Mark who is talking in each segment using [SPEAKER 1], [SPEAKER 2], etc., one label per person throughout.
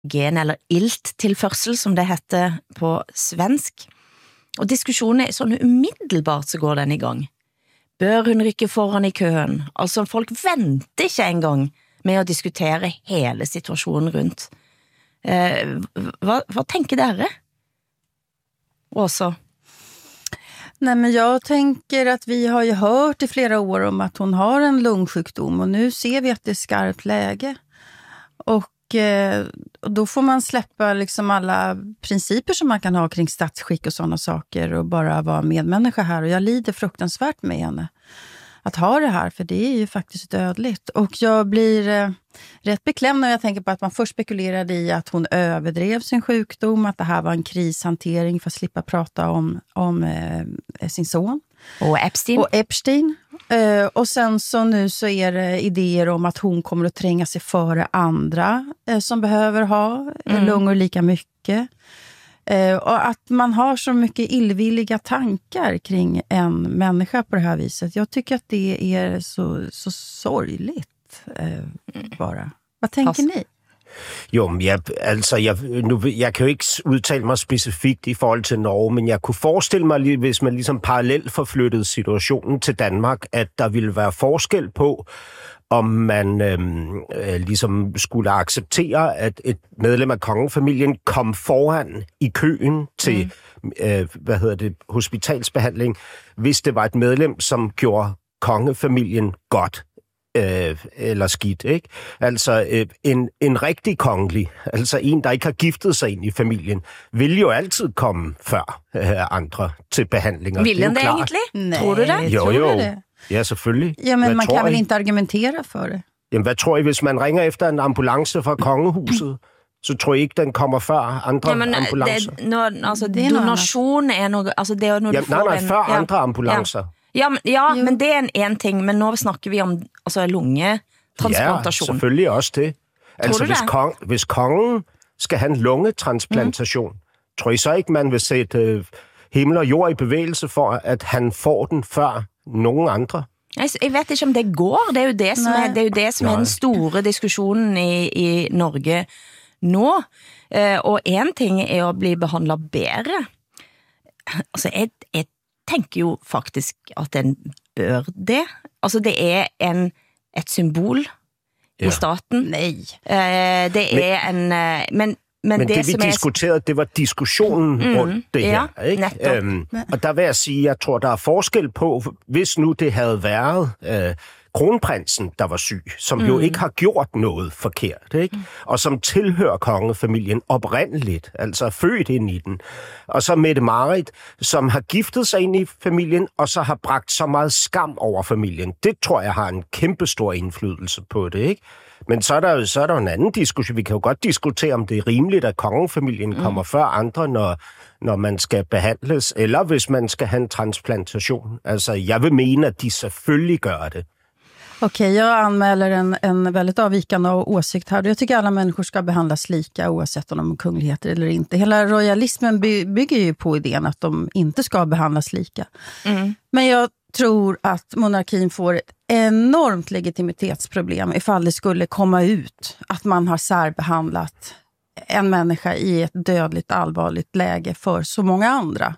[SPEAKER 1] gen eller ilttilførsel, som det heter på svensk. Og diskussionen er sånn umiddelbart så går den i gang. Bør hun rykke foran i køen? Altså folk venter ikke engang med å diskutere hele situasjonen rundt. Vad tänker dere? Åsa?
[SPEAKER 2] Nej, men jag tänker att vi har ju hört i flera år om att hon har en lungsjukdom och nu ser vi att det är skarpt läge. Och då får man släppa liksom alla principer som man kan ha kring statsskick och sådana saker och bara vara medmänniska här. Och jag lider fruktansvärt med henne att ha det här, för det är ju faktiskt dödligt. Och jag blir rätt beklämd när jag tänker på att man först spekulerade i att hon överdrev sin sjukdom, att det här var en krishantering för att slippa prata om sin son.
[SPEAKER 1] Och Epstein.
[SPEAKER 2] Och sen så nu så är det idéer om att hon kommer att tränga sig före andra som behöver ha lungor lika mycket. Och att man har så mycket illvilliga tankar kring en människa på det här viset. Jag tycker att det är så sorgligt bara. Vad tänker ni?
[SPEAKER 3] Jo, men jeg kan jo ikke udtale mig specifikt i forhold til Norge, men jeg kunne forestille mig, hvis man ligesom parallelt forflyttede situationen til Danmark, at der ville være forskel på, om man ligesom skulle acceptere, at et medlem af kongefamilien kom foran i køen til hospitalsbehandling, hvis det var et medlem, som gjorde kongefamilien godt. Eller skidt, ikke? Altså en rigtig kongelig, altså en, der ikke har giftet sig ind i familien, vil jo altid komme før andre til behandlinger.
[SPEAKER 1] Vil den det egentlig?
[SPEAKER 2] Nej,
[SPEAKER 1] tror du det?
[SPEAKER 3] Jo. Ja, selvfølgelig.
[SPEAKER 2] Ja, men man kan väl inte argumentera för det?
[SPEAKER 3] Jamen, hvad tror I, hvis man ringer efter en ambulance fra kongehuset, så tror I ikke, den kommer før andre ambulancer?
[SPEAKER 1] Donation er noe... Altså, det er når du får
[SPEAKER 3] før andre ambulancer.
[SPEAKER 1] Men det er en ting, men nå snakker vi om lungetransplantation.
[SPEAKER 3] Ja, selvfølgelig også det. Altså, hvis kongen skal have en lungetransplantation, tror I så ikke, man vil sætte himmel og jord i bevægelse for, at han får den før nogen andre?
[SPEAKER 1] Jeg vet ikke om det går. Det er jo det som er den store diskussionen i Norge nå. Og en ting er å bli behandlet bedre. Altså, jeg tänker ju faktiskt att den bör det. Alltså det är ett symbol i staten.
[SPEAKER 2] Nej.
[SPEAKER 1] Det är en men
[SPEAKER 3] det vi diskuterede, det var diskussionen rundt det her, ikke? Og der vil jeg sige, jeg tror, der er forskel på, hvis nu det havde været kronprinsen, der var syg, som jo ikke har gjort noget forkert, ikke? Og som tilhører kongefamilien oprindeligt, altså født ind i den. Og så Mette-Marit, som har giftet sig ind i familien, og så har bragt så meget skam over familien. Det tror jeg har en kæmpestor indflydelse på det, ikke? Men så er der jo en anden diskussion. Vi kan jo godt diskutere, om det er rimeligt, at kongefamilien kommer før andre, når man skal behandles, eller hvis man skal have en transplantation. Altså, jeg vil mene, at de selvfølgelig gør det.
[SPEAKER 2] Okej, jag anmäler en väldigt avvikande åsikt här. Jag tycker alla människor ska behandlas lika oavsett om de är kungligheter eller inte. Hela royalismen bygger ju på idén att de inte ska behandlas lika. Men jag tror att monarkin får ett enormt legitimitetsproblem ifall det skulle komma ut att man har särbehandlat en människa i ett dödligt allvarligt läge för så många andra.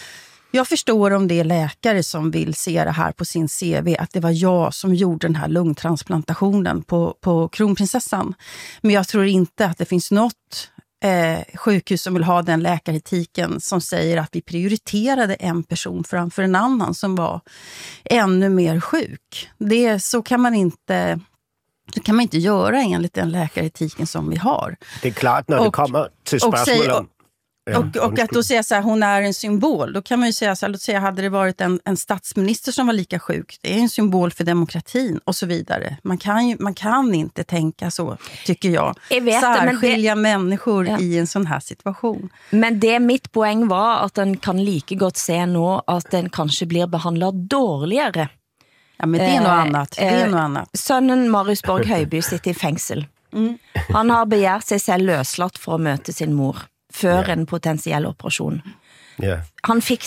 [SPEAKER 2] Jag förstår om det är läkare som vill se det här på sin CV, att det var jag som gjorde den här lungtransplantationen på kronprinsessan. Men jag tror inte att det finns något sjukhus som vill ha den läkaretiken som säger att vi prioriterade en person framför en annan som var ännu mer sjuk. Så kan man inte göra enligt den läkaretiken som vi har.
[SPEAKER 3] Det är klart när det kommer till spörsmål om...
[SPEAKER 2] Och att då säga så här, hon är en symbol. Då kan man ju säga så här, låt säga, hade det varit en statsminister som var lika sjuk, det är en symbol för demokratin och så vidare. Man kan inte tänka så, tycker jag. Särskilja människor i en sån här situation.
[SPEAKER 1] Men det mitt poäng var att den kan lika gott se nu att den kanske blir behandlad dårligere.
[SPEAKER 2] Ja, men det är något annat.
[SPEAKER 1] Sønnen Marius Borg Høiby sitter i fängsel. Han har begärt sig selv løslatt for å møte sin mor før en potentiell operation. Han fick det,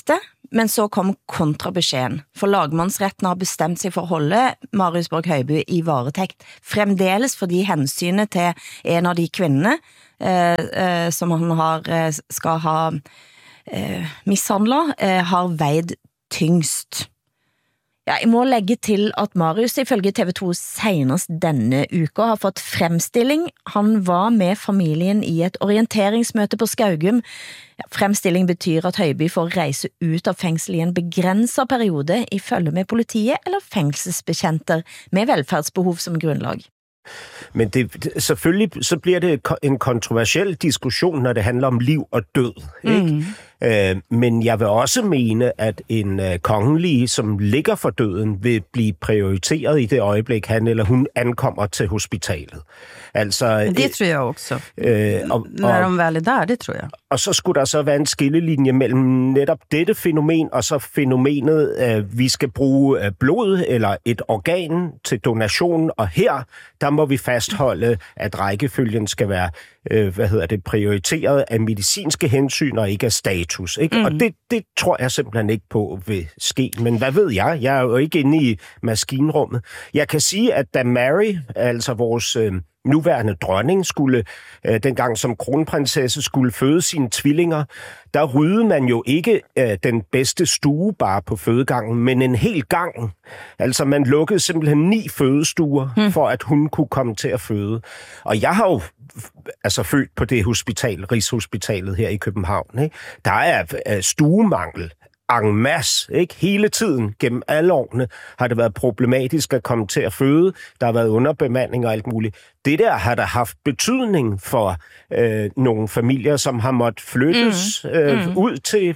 [SPEAKER 1] Men så kom kontrabeskjeden, for lagmannsretten har bestemt sig for at holde Marius Borg Høiby i varetekt, fremdeles fordi hensynet til en av de kvinderne, som han skal ha mishandlet, har veid tyngst. Ja, jeg må legge til at Marius ifølge TV2 senest denne uka har fått fremstilling. Han var med familien i et orienteringsmøte på Skaugum. Ja, fremstilling betyr at Høiby får rejse ut av fengsel i en begrænset periode i følge med politiet eller fengselsbetjenter med velfærdsbehov som grundlag.
[SPEAKER 3] Men selvfølgelig så bliver det en kontroversiel diskussion, når det handler om liv og død, ikke? Men jeg vil også mene, at en kongelig, som ligger for døden, vil blive prioriteret i det øjeblik, han eller hun ankommer til hospitalet. Altså,
[SPEAKER 2] det tror jeg også. Når de vel er der, det tror jeg.
[SPEAKER 3] Og så skulle der så være en skillelinje mellem netop dette fænomen, og så fænomenet, vi skal bruge blod eller et organ til donation, og her, der må vi fastholde, at rækkefølgen skal være prioriteret af medicinske hensyn og ikke af status. Ikke? Og det tror jeg simpelthen ikke på vil ske. Men hvad ved jeg? Jeg er jo ikke inde i maskinrummet. Jeg kan sige, at da Mary, altså vores nuværende dronning, skulle dengang som kronprinsesse skulle føde sine tvillinger, der ryddede man jo ikke den bedste stue bare på fødegangen, men en hel gang. Altså man lukkede simpelthen 9 fødestuer, for at hun kunne komme til at føde. Og jeg har jo født på det hospital, Rigshospitalet her i København. Ikke? Der er stuemangel en masse, ikke? Hele tiden, gennem alle årene, har det været problematisk at komme til at føde. Der har været underbemanding og alt muligt. Det der har der haft betydning for nogle familier, som har måttet flyttes ud til,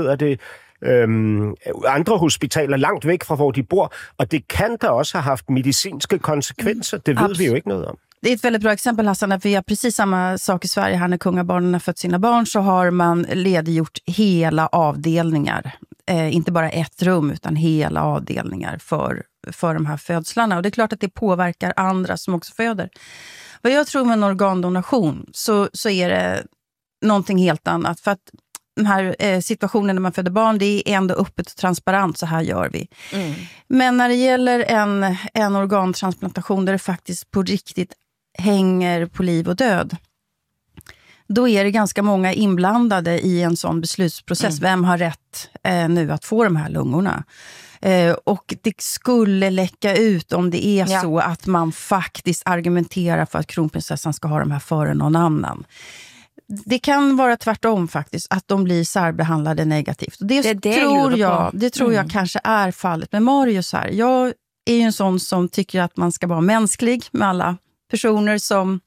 [SPEAKER 3] andre hospitaler langt væk fra, hvor de bor. Og det kan da også have haft medicinske konsekvenser. Det ved vi jo ikke noget om.
[SPEAKER 2] Det är ett väldigt bra exempel, Hassan, att vi har precis samma sak i Sverige. Här när kungabarnen har fött sina barn så har man lediggjort hela avdelningar. Inte bara ett rum utan hela avdelningar för de här födslarna. Och det är klart att det påverkar andra som också föder. Vad jag tror med en organdonation så är det någonting helt annat. För att den här situationen när man föder barn, det är ändå öppet och transparent, så här gör vi. Men när det gäller en organtransplantation där det faktiskt på riktigt hänger på liv och död, då är det ganska många inblandade i en sån beslutsprocess. Vem har rätt nu att få de här lungorna? Och det skulle läcka ut om det är så att man faktiskt argumenterar för att kronprinsessan ska ha de här före någon annan. Det kan vara tvärtom faktiskt, att de blir särbehandlade negativt. Och det tror jag kanske är fallet med Marius här. Jag är ju en sån som tycker att man ska vara mänsklig med alla personer som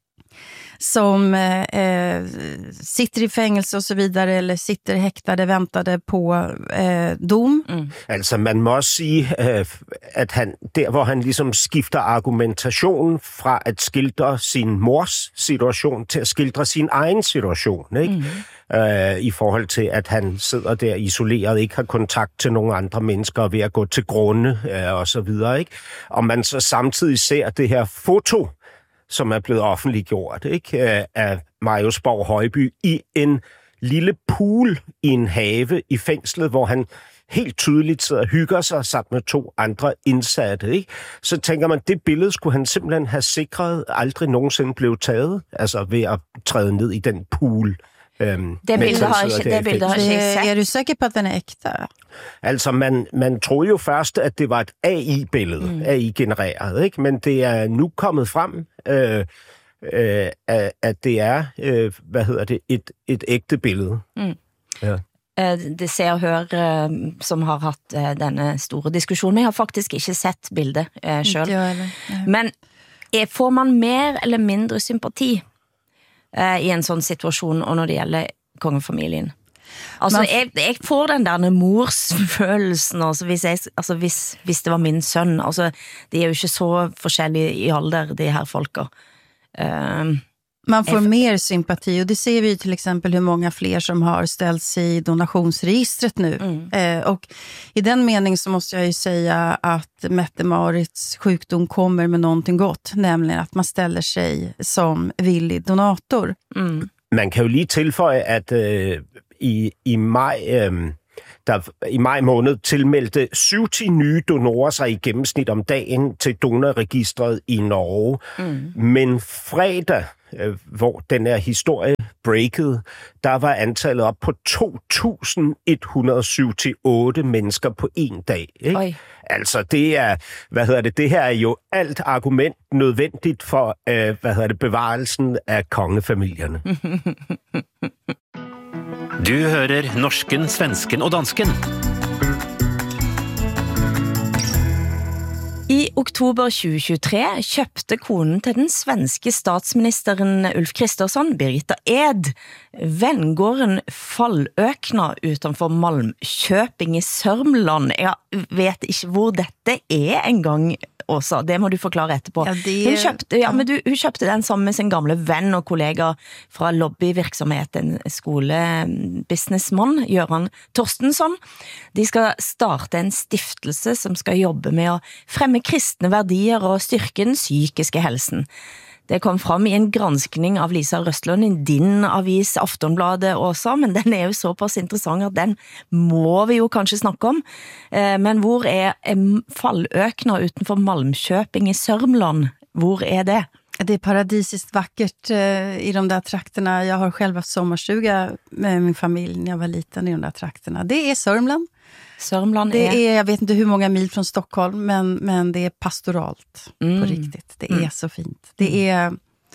[SPEAKER 2] sitter i fængsel og så videre, eller sitter hægtede, ventede på dom.
[SPEAKER 3] Altså, man må også sige, at han, der hvor han ligesom skifter argumentation fra at skildre sin mors situation til at skildre sin egen situation, ikke? I forhold til, at han sidder der isoleret, ikke har kontakt til nogle andre mennesker, og ved at gå til grunde og så videre, ikke? Og man så samtidig ser det her foto, som er blevet offentliggjort, ikke? Af Marius Borg Høiby i en lille pool i en have i fængslet, hvor han helt tydeligt sidder og hygger sig sammen med 2 andre indsatte, ikke? Så tænker man, det billede skulle han simpelthen have sikret, aldrig nogensinde blev taget, altså ved at træde ned i den pool.
[SPEAKER 1] Det billede har ikke.
[SPEAKER 2] Er du sikker på, at den er ægte?
[SPEAKER 3] Altså, man troede jo først, at det var et AI-billede, AI-genereret, ikke? Men det er nu kommet frem, at det er, et ægte billede. Ja.
[SPEAKER 1] Det ser og hør som har haft denne store diskussion, men jeg har faktisk ikke sett bildet selv. Men får man mer eller mindre sympati i en sånn situasjon, og når det gjelder kongefamilien? Altså, jeg får den der morsfølelsen, altså, hvis det var min sønn. Altså, de er jo ikke så forskjellige i alder, de her folka.
[SPEAKER 2] Man får mer sympati, och det ser vi till exempel hur många fler som har ställts i donationsregistret nu. Och i den mening så måste jag ju säga att Mette-Marits sjukdom kommer med någonting gott, nämligen att man ställer sig som villig donator.
[SPEAKER 3] Man kan jo lige tilføje, at i maj, der i maj måned tilmeldte 70 nye donorer sig i gennemsnit om dagen til donorregistret i Norge. Men fredag, hvor den her historie breakede, der var antallet op på 2.178 mennesker på en dag. Ikke? Altså, det er, det her er jo alt argument nødvendigt for, bevarelsen af kongefamilierne.
[SPEAKER 4] Du hører norsken, svensken og dansken.
[SPEAKER 1] I oktober 2023 kjøpte konen til den svenske statsministeren Ulf Kristersson, Birgitta Ed, vengården Falløkna utenfor Malmköping i Sørmland. Jeg vet ikke hvor dette er engang, Åsa. Det må du forklare etterpå. Ja, hun kjøpte den sammen med sin gamle venn og kollega fra lobbyvirksomheten, skolebusinessmann Göran Torstensson. De skal starte en stiftelse som skal jobbe med å fremme kristne verdier og styrke den psykiske helsen. Det kom fram i en granskning av Lisa Røstlund i din avis Aftonbladet også, men den er jo såpass interessant at den må vi jo kanskje snakke om. Men hvor er Falløkna utenfor Malmköping i Sørmland? Hvor er det?
[SPEAKER 2] Det är paradisiskt vackert i de där trakterna. Jag har själv haft sommarstuga med min familj när jag var liten i de där trakterna. Det är Sörmland. Det är, jag vet inte hur många mil från Stockholm, men det är pastoralt på riktigt. Det är så fint. Det är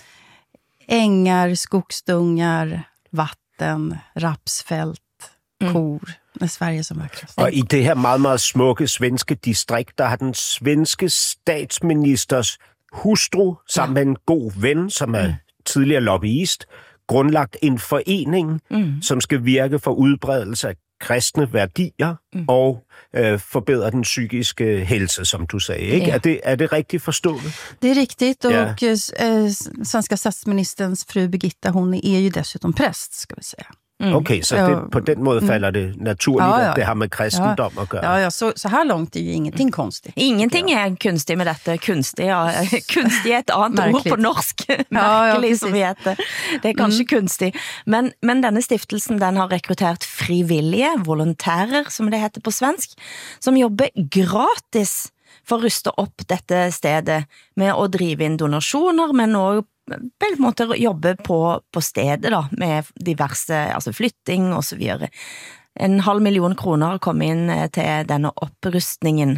[SPEAKER 2] ängar, skogsdungar, vatten, rapsfält, kor. Med Sverige som vackrast.
[SPEAKER 3] Og i det her meget, meget smukke svenske distrikt, der har den svenske statsministers hustru, sammen med en god ven, som er tidligere lobbyist, grundlagt en forening, som skal virke for udbredelse af kristne værdier og forbedre den psykiske helse, som du sagde. Ikke? Ja. Er det rigtigt forstået?
[SPEAKER 2] Det är riktigt, och svenska statsministerns fru Birgitta, hon är ju dessutom präst, ska vi säga.
[SPEAKER 3] Okay, så det, på den måde falder det naturligt, at det har med kristendom at gøre.
[SPEAKER 2] Ja, så här långt är ju ingenting konstigt.
[SPEAKER 1] Ingenting är kunstigt med detta. Kunstig är ett annat ord på norsk. Märkelig som vi heter. Det är kanske kunstigt. Men denne stiftelsen, den har rekrytert frivillige, volontärer, som det heter på svensk, som jobber gratis for å ruste opp dette stedet med å drive inn donasjoner, men også på en måte jobbe på stedet da, med diverse, altså flytting og så videre. 500 000 kroner kom inn til denne opprustningen.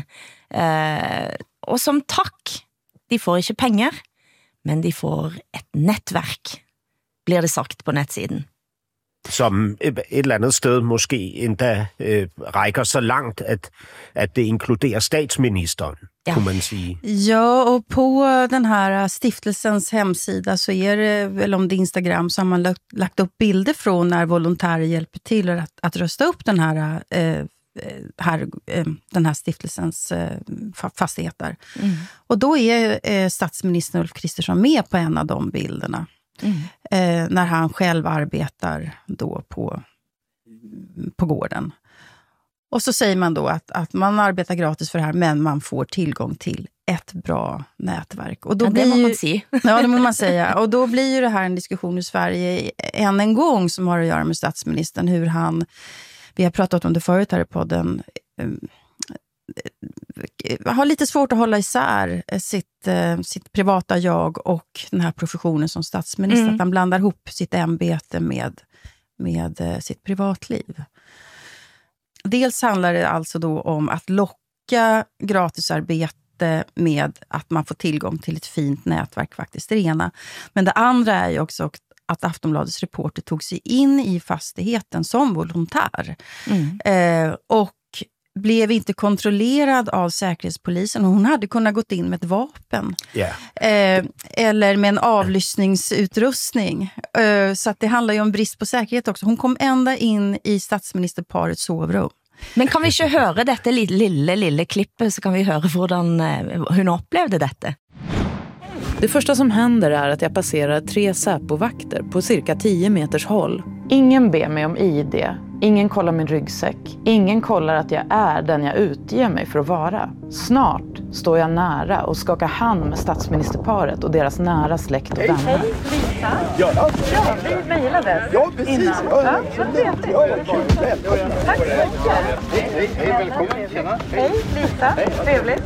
[SPEAKER 1] Og som takk, de får ikke penger, men de får et nettverk, blir det sagt på nettsiden.
[SPEAKER 3] Som et eller andet sted måske endda rækker så langt, at det inkluderer statsministeren, kunne man sige.
[SPEAKER 2] Ja, och på den här stiftelsens hemsida så är det, eller om det är Instagram, så har man lagt upp bilder från när volontärer hjälper till att rösta upp den här stiftelsens fastigheter. Och då är statsministern Ulf Kristersson med på en av de bilderna. När han själv arbetar då på gården. Och så säger man då att man arbetar gratis för det här, men man får tillgång till ett bra nätverk. Och då
[SPEAKER 1] det må man säga.
[SPEAKER 2] Ja, det må man säga. Och då blir ju det här en diskussion i Sverige än en gång som har att göra med statsministern. Hur han, vi har pratat om det förut här i podden, har lite svårt att hålla isär sitt privata jag och den här professionen som statsminister. Att han blandar ihop sitt ämbete med sitt privatliv. Dels handlar det alltså då om att locka gratisarbete med att man får tillgång till ett fint nätverk faktiskt, det ena. Men det andra är ju också att Aftonbladets reporter tog sig in i fastigheten som volontär. Och blev inte kontrollerad av säkerhetspolisen. Hon hade kunnat gått in med ett vapen. Eller med en avlyssningsutrustning. Så att det handlar ju om brist på säkerhet också. Hon kom ända in i statsministerparets sovrum.
[SPEAKER 1] Men kan vi ikke høre dette lille klippet, så kan vi høre hvordan hun upplevde dette?
[SPEAKER 5] Det första som händer är att jag passerar 3 Säpo-vakter på cirka 10 meters håll. Ingen ber mig om ID, Ingen kollar min ryggsäck. Ingen kollar att jag är den jag utger mig för att vara. Snart står jag nära och skakar hand med statsministerparet och deras nära släkt och vänner.
[SPEAKER 6] Hej, Lisa. Ja, vi mejlade.
[SPEAKER 7] Ja, precis.
[SPEAKER 6] Innan.
[SPEAKER 7] Ja,
[SPEAKER 6] tack så mycket.
[SPEAKER 7] Hej, välkommen. Tjena.
[SPEAKER 6] Hej, Lisa. Trevligt.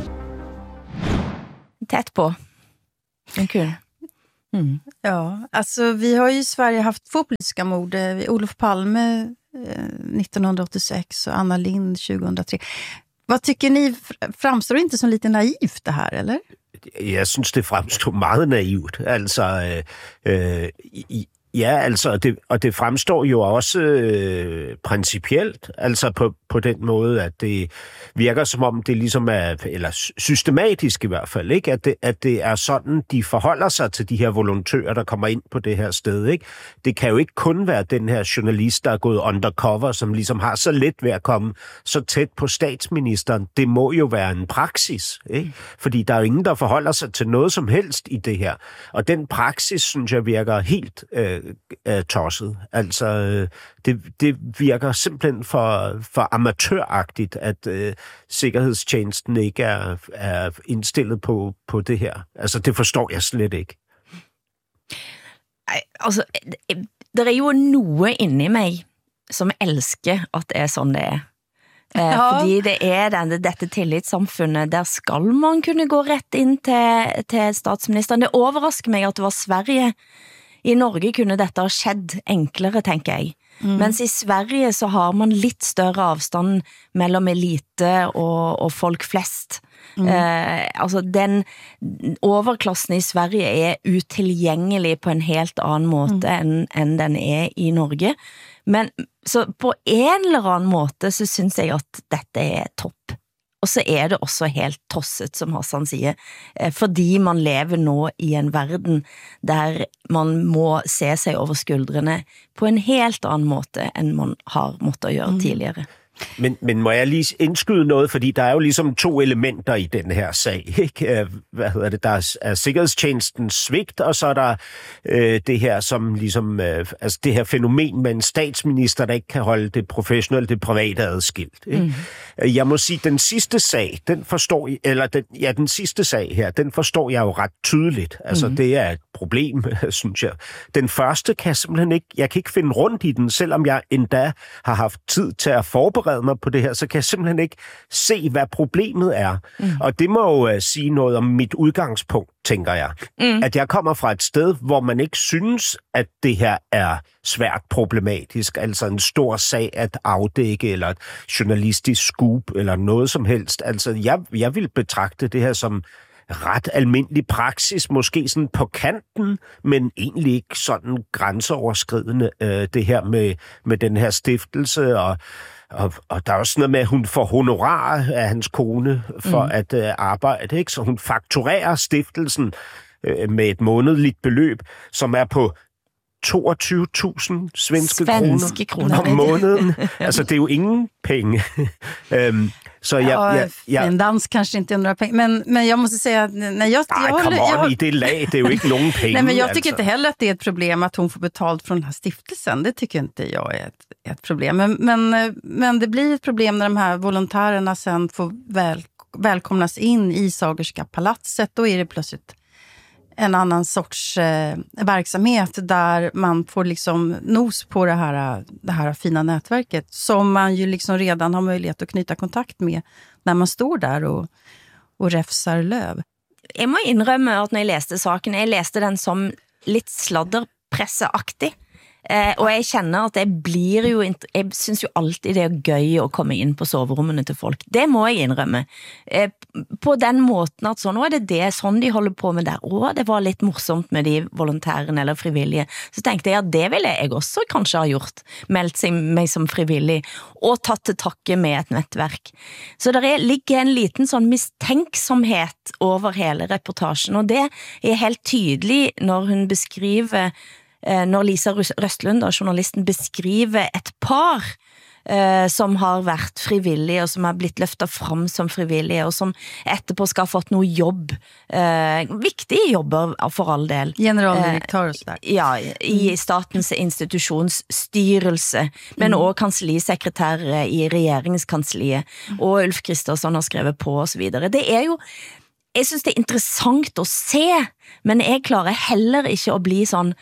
[SPEAKER 1] Tätt på. En kul.
[SPEAKER 2] Ja, alltså vi har ju i Sverige haft 2 politiska mord. Olof Palme 1986 och Anna Lindh 2003. Vad tycker ni? Framstår det inte som lite naivt det här, eller?
[SPEAKER 3] Jeg synes, det fremstår meget naivt. Altså, det fremstår jo også principielt, altså på den måde, at det virker som om det ligesom er, eller systematisk i hvert fald, ikke? At det er sådan, de forholder sig til de her volontører, der kommer ind på det her sted, ikke? Det kan jo ikke kun være den her journalist, der er gået undercover, som ligesom har så let ved at komme så tæt på statsministeren. Det må jo være en praksis, ikke? Fordi der er jo ingen, der forholder sig til noget som helst i det her. Og den praksis, synes jeg, virker helt tosset. Altså, det virker simpelthen for amatøragtigt, at sikkerhedstjenesten ikke er indstillet på det her. Altså, det forstår jeg slet ikke.
[SPEAKER 1] Altså, der er jo noe inni meg som elsker at det er sådan det er. Fordi det er dette tillitssamfunnet, der skal man kunne gå rett inn til statsministeren. Det overrasker meg at det var Sverige. I Norge kunne dette ha skjedd enklere, tenker jeg. Mens i Sverige så har man litt større avstand mellom elite og folk flest. Altså den overklassen i Sverige er utilgjengelig på en helt annen måte enn den er i Norge. Men så på en eller annen måte så synes jeg at dette er topp. Og så er det også helt tosset, som Hassan sier, fordi man lever nå i en verden der man må se seg over skuldrene på en helt annen måte, enn man har måttet gjøre tidligere.
[SPEAKER 3] Men må jeg lige indskyde noget, fordi der er jo ligesom 2 elementer i den her sag, ikke? Der er sikkerhedstjenestens svigt, og så er der det her som ligesom, altså det her fænomen med en statsminister, der ikke kan holde det professionelle, det private adskilt. Ikke? Jeg må sige, den sidste sag, den sidste sag her, den forstår jeg jo ret tydeligt. Altså det er et problem, synes jeg. Den første kan jeg simpelthen ikke, jeg kan ikke finde rundt i den, selvom jeg endda har haft tid til at forberede mig på det her, så kan jeg simpelthen ikke se, hvad problemet er. Og det må jo sige noget om mit udgangspunkt, tænker jeg. At jeg kommer fra et sted, hvor man ikke synes, at det her er svært problematisk, altså en stor sag at afdække, eller et journalistisk scoop, eller noget som helst. Altså, jeg vil betragte det her som ret almindelig praksis, måske sådan på kanten, men egentlig ikke sådan grænseoverskridende, det her med den her stiftelse, og der er også noget med, at hun får honorar af hans kone for at arbejde, ikke? Så hun fakturerer stiftelsen med et månedligt beløb, som er på 22.000 svenske kroner om måneden. Altså, det er jo ingen penge. Så
[SPEAKER 2] en dans kanske inte är några pengar, men jag måste säga att när
[SPEAKER 3] i det lag, det är ju inte någon pengar.
[SPEAKER 2] Nej, men jag tycker inte heller att det är ett problem att hon får betalt från den här stiftelsen. Det tycker inte jag är ett problem. Men det blir ett problem när de här volontärerna sen får välkomnas in i Sagerska palatset. Då är det plötsligt en annan sorts verksamhet där man får liksom nos på det här fina nätverket som man ju liksom redan har möjlighet att knyta kontakt med när man står där och räfsar löv.
[SPEAKER 1] Jeg må indrømme at når jeg læste saken, jeg læste den som lidt sladderpresseaktig. Og jeg kjenner at jeg synes jo alltid det er gøy å komme inn på soverommene til folk. Det må jeg innrømme. På den måten at nå er det sånn de holder på med der. Det var litt morsomt med de volontærene eller frivillige. Så tenkte jeg at det ville jeg også kanskje ha gjort. Meldt meg som frivillig og tatt til takke med et nettverk. Så der ligger en liten sånn mistenksomhet over hele reportasjen, og det er helt tydelig når hun beskriver når Lisa Røstlund, journalisten, beskriver et par som har været frivillige, og som har blitt løftet frem som frivillige, og som etterpå skal ha fått noe jobb. Viktige jobber for all del.
[SPEAKER 2] Generaldirektør og så der.
[SPEAKER 1] Ja, i statens institutionsstyrelse, men også kanslisekretær i regeringskansliet, og Ulf Kristersson har skrevet på og så videre. Det jo, jeg synes det interessant å se, men jeg klarer heller ikke å bli sånn,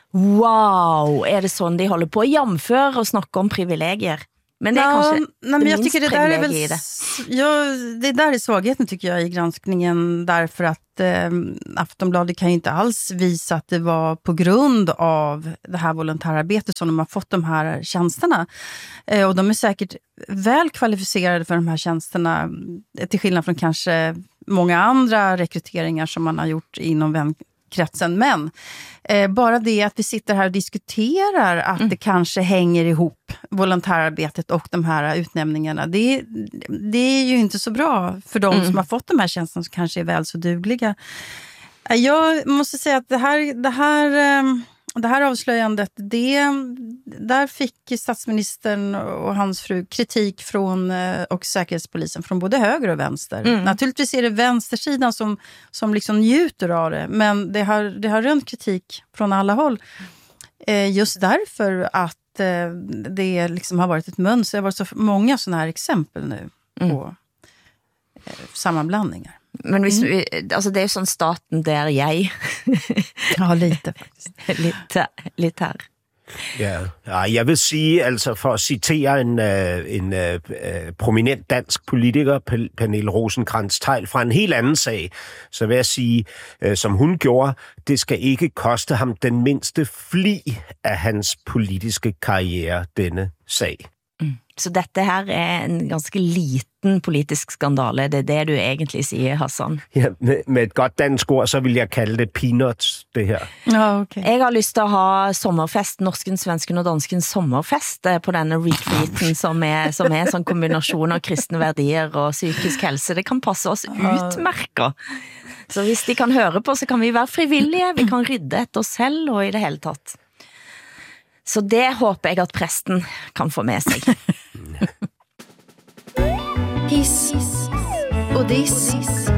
[SPEAKER 1] wow, det sånn de håller på å jamføre og snakke om privilegier? Men det kanske
[SPEAKER 2] men jag tycker det där är väl det där är svagheten tycker jag i granskningen, därför att Aftonbladet kan ju inte alls visa att det var på grund av det här volontärarbetet som de har fått de här tjänsterna. Och de är säkert väl kvalificerade för de här tjänsterna, till skillnad från kanske många andra rekryteringar som man har gjort inom vänkretsen. Men bara det att vi sitter här och diskuterar att det kanske hänger ihop, volontärarbetet och de här utnämningarna, det är ju inte så bra för de som har fått de här tjänsterna som kanske är väl så dugliga. Jag måste säga att det här avslöjandet, där fick statsministern och hans fru kritik från och säkerhetspolisen från både höger och vänster. Naturligtvis är det vänstersidan som liksom njuter av det, men det har rönt kritik från alla håll. Just därför att det liksom har varit ett mönster. Det har varit så många sådana här exempel nu på sammanblandningar.
[SPEAKER 1] Men hvis altså det jo sånn staten der jeg.
[SPEAKER 2] Ja, lite faktisk.
[SPEAKER 1] Lidt her.
[SPEAKER 3] Ja, jeg vil sige, altså for at citere en prominent dansk politiker, Pernille Rosenkrantz-Theil, fra en helt anden sag, så vil jeg sige, som hun gjorde, det skal ikke koste ham den mindste fli af hans politiske karriere, denne sag.
[SPEAKER 1] Så dette her en ganske liten politisk skandale, det det du egentlig siger, Hassan?
[SPEAKER 3] Ja, med et godt dansk ord, så vil jeg kalde det peanuts, det her.
[SPEAKER 2] Ja, okay.
[SPEAKER 1] Jeg har lyst til at ha sommerfest, norsken, svensken og dansken sommerfest på denne retreaten, som er en sånn kombinasjon av kristne verdier og psykisk helse. Det kan passe oss utmærket. Så hvis de kan høre på, så kan vi være frivillige, vi kan rydde etter oss selv og i det hele tatt. Så det håper jeg at presten kan få med sig.
[SPEAKER 8] Hiss og diss.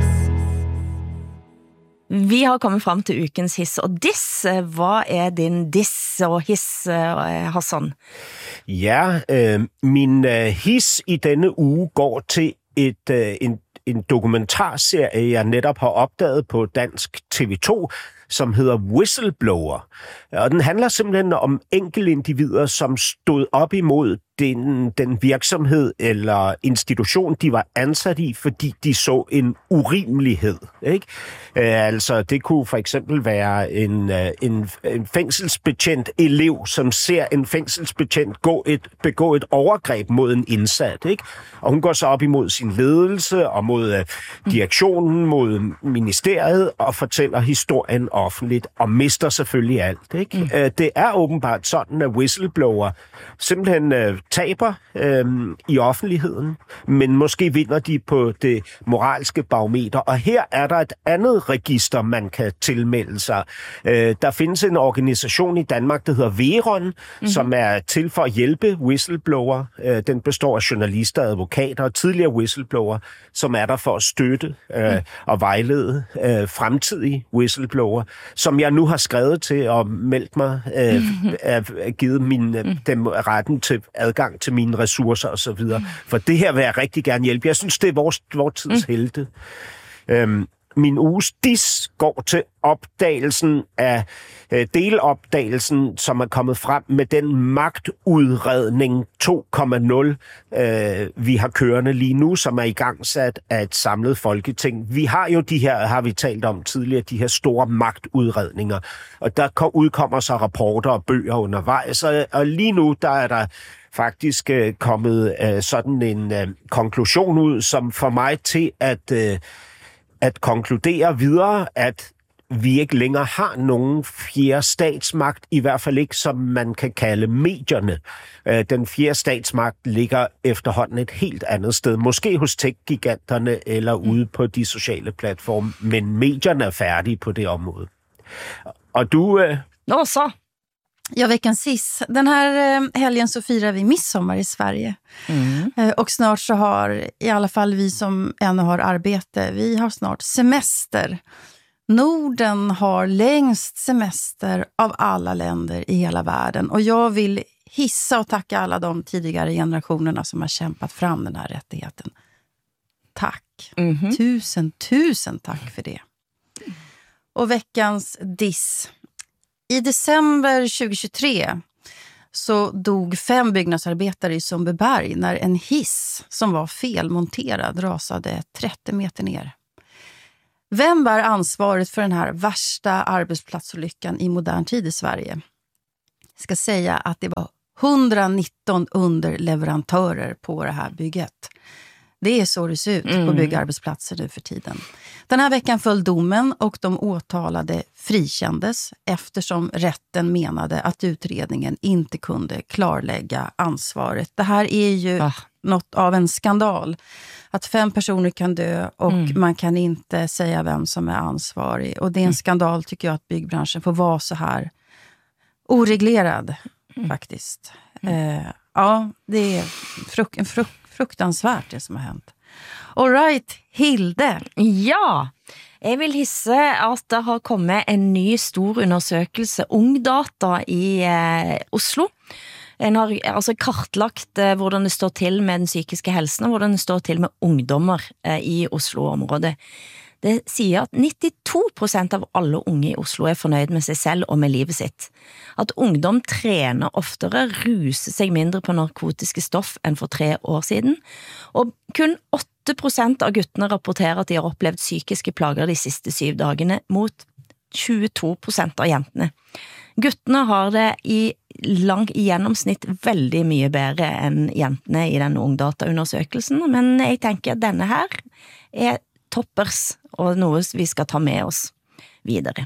[SPEAKER 1] Vi har kommet frem til ukens hiss og diss. Hvad din diss og hiss, Hassan?
[SPEAKER 3] Ja, min hiss i denne uge går til en dokumentarserie, jeg netop har opdaget på dansk TV2, som hedder Whistleblower. Og den handler simpelthen om enkeltindivider, som stod op imod den virksomhed eller institution, de var ansat i, fordi de så en urimelighed. Ikke? Altså, det kunne for eksempel være en fængselsbetjent elev, som ser en fængselsbetjent begå et overgreb mod en indsat. Ikke? Og hun går så op imod sin ledelse og mod direktionen, mod ministeriet og fortæller historien offentligt og mister selvfølgelig alt. Ikke? Det er åbenbart sådan, at whistleblower simpelthen taber i offentligheden, men måske vinder de på det moralske barometer. Og her er der et andet register, man kan tilmelde sig. Der findes en organisation i Danmark, der hedder Veron, som er til for at hjælpe whistleblower. Den består af journalister, advokater og tidligere whistleblower, som er der for at støtte og vejlede fremtidige whistleblower, som jeg nu har skrevet til og meldt mig, givet dem retten til adgang til mine ressourcer og så videre. For det her vil jeg rigtig gerne hjælpe. Jeg synes, det er vores tids helte. Min uges diss går til opdagelsen af delopdagelsen, som er kommet frem med den magtudredning 2.0, vi har kørende lige nu, som er igangsat af et samlet folketing. Vi har jo de her, har vi talt om tidligere, de her store magtudredninger, og der udkommer så rapporter og bøger undervejs, og lige nu der er der faktisk kommet sådan en konklusion ud, som får mig til at konkludere videre, at vi ikke længere har nogen fjerde statsmagt, i hvert fald ikke, som man kan kalde medierne. Den fjerde statsmagt ligger efterhånden et helt andet sted. Måske hos tech-giganterne eller ude på de sociale platforme, men medierne er færdige på det område. Og du...
[SPEAKER 1] Nå så!
[SPEAKER 2] Ja, veckans hiss. Den här helgen så firar vi midsommar i Sverige. Och snart så har, i alla fall vi som ännu har arbete, vi har snart semester. Norden har längst semester av alla länder i hela världen. Och jag vill hissa och tacka alla de tidigare generationerna som har kämpat fram den här rättigheten. Tack. Tusen tack för det. Och veckans diss. I december 2023 så dog 5 byggnadsarbetare i Sundbyberg när en hiss som var felmonterad rasade 30 meter ner. Vem bär ansvaret för den här värsta arbetsplatsolyckan i modern tid i Sverige? Jag ska säga att det var 119 underleverantörer på det här bygget. Det är så det ser ut på byggarbetsplatser nu för tiden. Den här veckan föll domen och de åtalade frikändes eftersom rätten menade att utredningen inte kunde klarlägga ansvaret. Det här är ju något av en skandal. Att 5 personer kan dö och man kan inte säga vem som är ansvarig. Och det är en skandal tycker jag att byggbranschen får vara så här oreglerad faktiskt. Ja, det är fruktansvärt det som har hänt. All right, Hilde.
[SPEAKER 1] Ja, jeg vil hisse at det har kommet en ny stor undersøkelse, Ungdata i Oslo. En har altså kartlagt hvordan det står til med den psykiske helsen, og hvordan det står til med ungdommer i Oslo-området. Det sier at 92% av alle unge i Oslo er fornøyd med seg selv og med livet sitt. At ungdom trener oftere, ruser seg mindre på narkotiske stoff enn for 3 år siden, og kun 8% av guttene rapporterer at de har opplevd psykiske plager de siste 7 dagene, mot 22% av jentene. Guttene har det i gjennomsnitt veldig mye bedre enn jentene i den Ungdata-undersøkelsen, men jeg tenker at denne her er toppers, og noe vi skal ta med oss videre.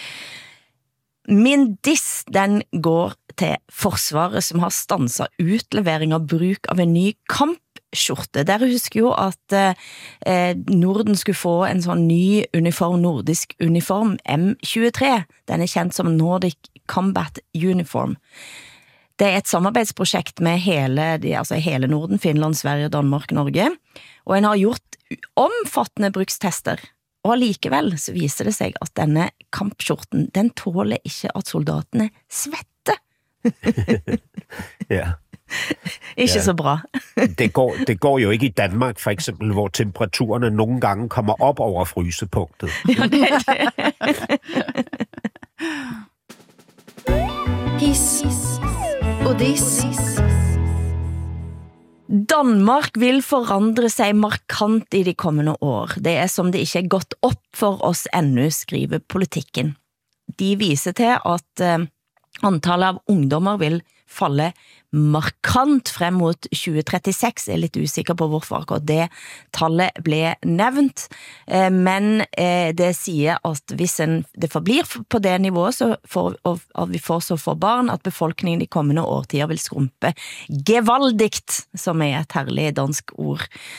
[SPEAKER 1] Min diss, den går til Forsvaret, som har stanset utlevering av bruk av en ny kampskjorte. Dere husker jo at Norden skulle få en sånn ny uniform, nordisk uniform, M23. Den er kjent som Nordic Combat Uniform. Det er et samarbeidsprojekt med hele Norden, Finland, Sverige, Danmark, Norge, og en har gjort omfattende brukstester, og likevel så viser det seg at denne kampskjorten, den tåler ikke at soldatene svetter.
[SPEAKER 3] Ja.
[SPEAKER 1] Ikke så bra.
[SPEAKER 3] Det går jo ikke i Danmark, for eksempel, hvor temperaturerne nogle gange kommer op over frysepunktet.
[SPEAKER 1] Ja, det er det.
[SPEAKER 8] Hiss og diss.
[SPEAKER 1] Danmark vil forandre seg markant i de kommende år. Det er som det ikke er gått opp for oss ennå, skriver politikken. De viser til at antallet av ungdommer vil falle markant frem mot 2036. Jeg er litt usikker på hvorfor akkurat det tallet ble nevnt, men det sier at hvis det forblir på det nivået, og vi får så få barn, at befolkningen de kommende årtider vil skrumpe gevaldigt, som er et herlig dansk ord.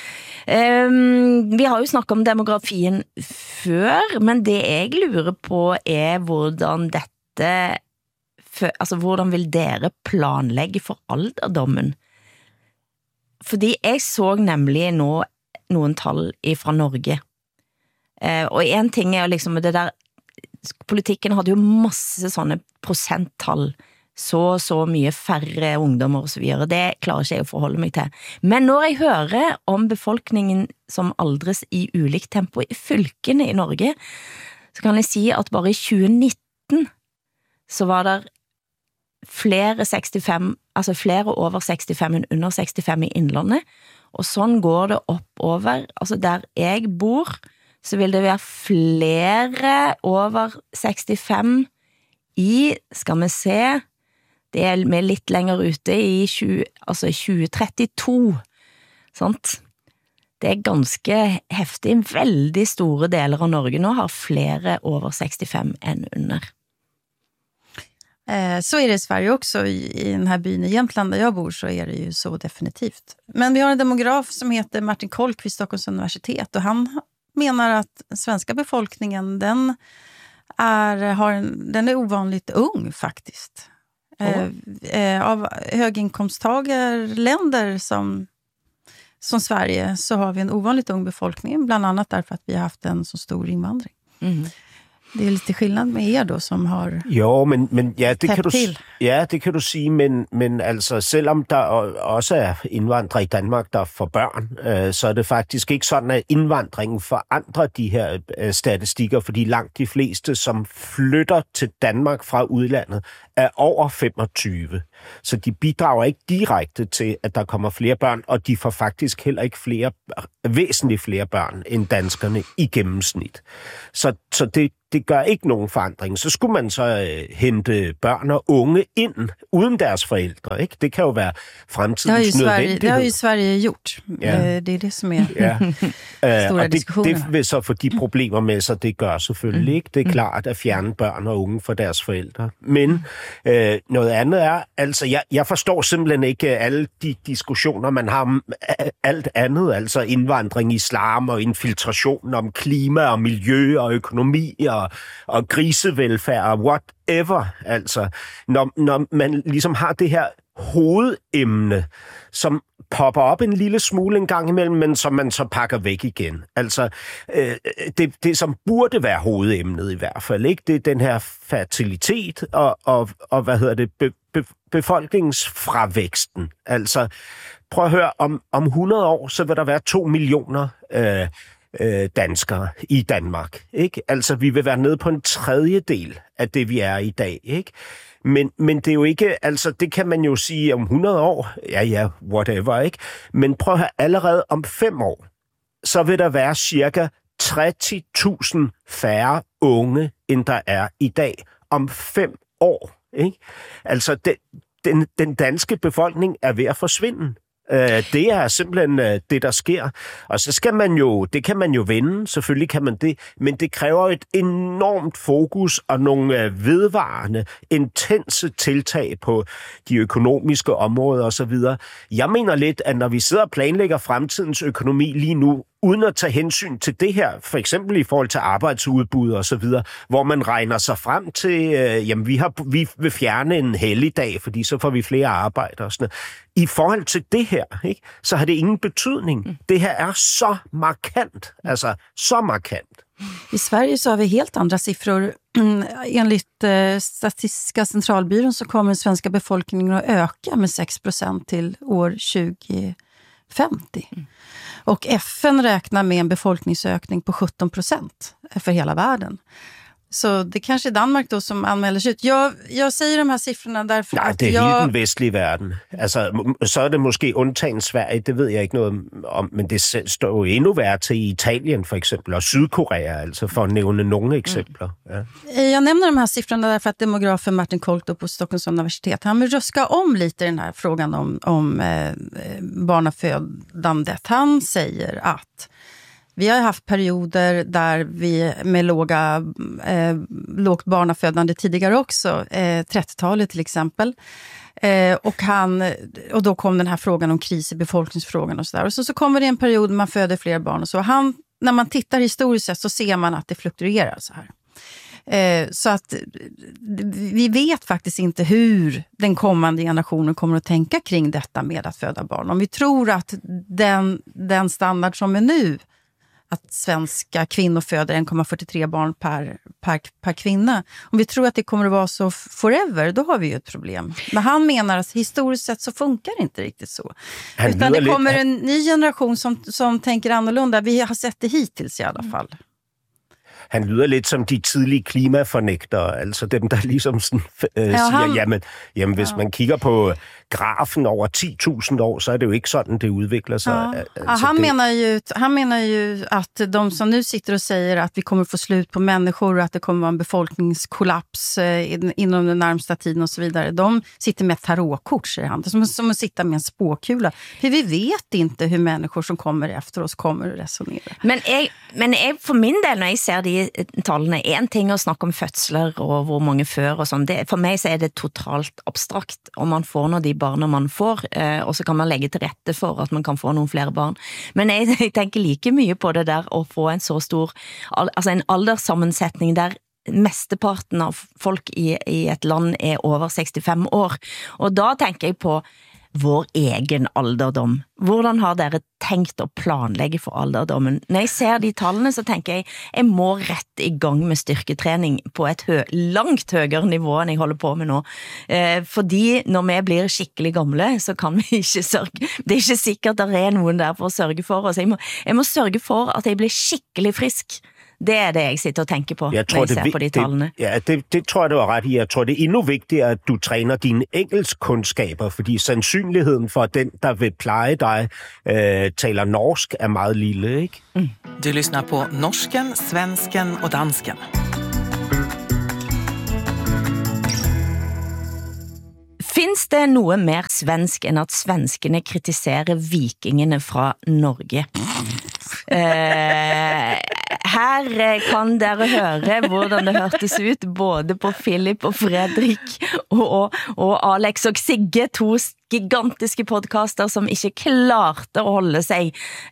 [SPEAKER 1] Vi har jo snakket om demografien før, men det jeg lurer på er hvordan dette hvordan vil dere planlegge for alderdommen? Fordi jeg så nemlig nå noen tall fra Norge. Og en ting er jo liksom det der, politikken hadde jo masse sånne prosenttall, så mye færre ungdommer og så videre. Det klarer ikke jeg å forholde meg til. Men når jeg hører om befolkningen som aldres i ulikt tempo i fylkene i Norge, så kan jeg si at bare i 2019 så var det flere over 65 enn under 65 i Innlandet, og sånn går det oppover. Altså der jeg bor, så vil det være flere over 65 i, skal vi se, det er med litt lenger ute i 2032, sant? Det er ganske heftig. Veldig store deler av Norge nå har flere over 65 enn under.
[SPEAKER 2] Så är det i Sverige också, i den här byn i Jämtland där jag bor så är det ju så definitivt. Men vi har en demograf som heter Martin Kolk vid Stockholms universitet och han menar att den svenska befolkningen den är ovanligt ung faktiskt. Av höginkomsttagarländer som Sverige så har vi en ovanligt ung befolkning, bland annat därför att vi har haft en så stor invandring. Det är lite skillnad med er då som har
[SPEAKER 3] men ja, det kan du sige, men altså selvom der også er indvandrere i Danmark, der får børn, så er det faktisk ikke sådan, at indvandringen forandrer de her statistikker, fordi langt de fleste, som flytter til Danmark fra udlandet, er over 25. Så de bidrager ikke direkte til, at der kommer flere børn, og de får faktisk heller ikke væsentligt flere børn end danskerne i gennemsnit. Så det gør ikke nogen forandring. Så skulle man så hente børn og unge ind uden deres forældre, ikke? Det kan jo være fremtidens nødvendighed.
[SPEAKER 2] Det har ju Sverige gjort. Ja. Det er det, som er store diskussioner.
[SPEAKER 3] Det vil så få de problemer med sig, det gør selvfølgelig ikke. Det er klart at fjerne børn og unge fra deres forældre. Men noget andet er, altså jeg forstår simpelthen ikke alle de diskussioner, man har om alt andet, altså indvandring, islam og infiltration om klima og miljø og økonomi og grisevelfærd og whatever, altså når man ligesom har det her hovedemne, som popper op en lille smule en gang imellem, men som man så pakker væk igen. Altså, det som burde være hovedemnet i hvert fald, ikke? Det er den her fertilitet og hvad hedder det, befolkningsfravæksten. Altså, prøv at høre, om 100 år, så vil der være 2 millioner danskere i Danmark, ikke? Altså, vi vil være nede på en tredjedel af det, vi er i dag, ikke? Men det er jo ikke, altså, det kan man jo sige om 100 år, ja, whatever, ikke? Men prøv at høre, allerede om 5 år, så vil der være cirka 30.000 færre unge, end der er i dag. Om 5 år, ikke? Altså, den danske befolkning er ved at forsvinde. Det er simpelthen det, der sker. Og så skal man jo, det kan man jo vende, selvfølgelig kan man det, men det kræver et enormt fokus og nogle vedvarende, intense tiltag på de økonomiske områder osv. Jeg mener lidt, at når vi sidder og planlægger fremtidens økonomi lige nu, uden at tage hensyn til det her, for eksempel i forhold til arbejdsudbud og så videre, hvor man regner sig frem til, jamen vi vil fjerne en helligdag, fordi så får vi flere arbejder og sådan noget. I forhold til det her, ikke, så har det ingen betydning. Det her er så markant, altså så markant.
[SPEAKER 2] I Sverige så har vi helt andra siffror. Enligt Statistiska centralbyrån så kommer den svenska befolkningen att öka med 6% till år 2050. Och FN räknar med en befolkningsökning på 17% för hela världen. Så det kanske är Danmark då som anmäler sig ut. Jag säger de här siffrorna därför
[SPEAKER 3] att det är hele den vestlige verden. Altså, så er det måske undtagen Sverige, det ved jeg ikke noget om, men det står jo endnu værre til i Italien for eksempel, og Sydkorea, altså for at nævne nogle eksempler. Ja.
[SPEAKER 2] Jag nämner de här siffrorna därför att demografen Martin Kolto på Stockholms universitet, han vill ruska om lite den här frågan om barnafödandet. Han säger att vi har haft perioder där vi med lågt barnafödande tidigare också, 30-talet till exempel. Och då kom den här frågan om kris i befolkningsfrågan och sådär. Och så kommer det en period man föder fler barn och så. När man tittar historiskt sett så ser man att det fluktuerar så här. Så att vi vet faktiskt inte hur den kommande generationen kommer att tänka kring detta med att föda barn. Om vi tror att den standard som är nu, att svenska kvinnor föder 1,43 barn per kvinna. Om vi tror att det kommer att vara så forever, då har vi ju ett problem. Men han menar att historiskt sett så funkar det inte riktigt så. Utan det kommer en ny generation som tänker annorlunda. Vi har sett det hittills i alla fall.
[SPEAKER 3] Han lyder lidt som de tidlige klimafornægtere, altså dem, der ligesom sådan, siger, jamen hvis man kigger på grafen over 10.000 år, så är det ju inte sådant det utvecklar sig.
[SPEAKER 2] Alltså han menar ju att de som nu sitter och säger att vi kommer få slut på människor och att det kommer vara en befolkningskollaps inom den närmsta tiden och så vidare. De sitter med tarotkort, säger han. Som att sitta med en spåkula. För vi vet inte hur människor som kommer efter oss kommer att resonera.
[SPEAKER 1] Men för min del, när jag ser de tallene, en ting att snacka om födslar och hur många för och sånt, för mig så är det totalt abstrakt om man får några de barn man får, och så kan man lägga till rätte för att man kan få någon fler barn. Men jag tänker lika mycket på det där att få en så stor, alltså en alderssammansättning där mesteparten av folk i et land over 65 år. Og da tenker jeg på vår egen alderdom. Hvordan har dere tenkt å planlegge for alderdommen? Når jeg ser de tallene, så tenker jeg må rett i gang med styrketrening på et langt høyere nivå enn jeg holder på med nå. Fordi når vi blir skikkelig gamle, så kan vi ikke sørge. Det ikke sikkert at det noen der for å sørge for oss. Jeg må sørge for at jeg blir skikkelig frisk. Det det, jeg sitter og tenker på, når jeg ser på de tallene.
[SPEAKER 3] Det tror jeg, du har ret i. Jeg tror, det endnu vigtigere, at du træner dine engelskkundskaber, fordi sandsynligheden for, at den, der vil pleje dig, taler norsk, meget lille, ikke?
[SPEAKER 9] Du lyssnar på Norsken, Svensken och Dansken.
[SPEAKER 1] Finns det noe mer svensk enn at svenskene kritiserer vikingene fra Norge? Her kan dere høre hvordan det hørtes ut både på Philip og Fredrik og Alex og Sigge, to gigantiske podcaster som ikke klarte å holde seg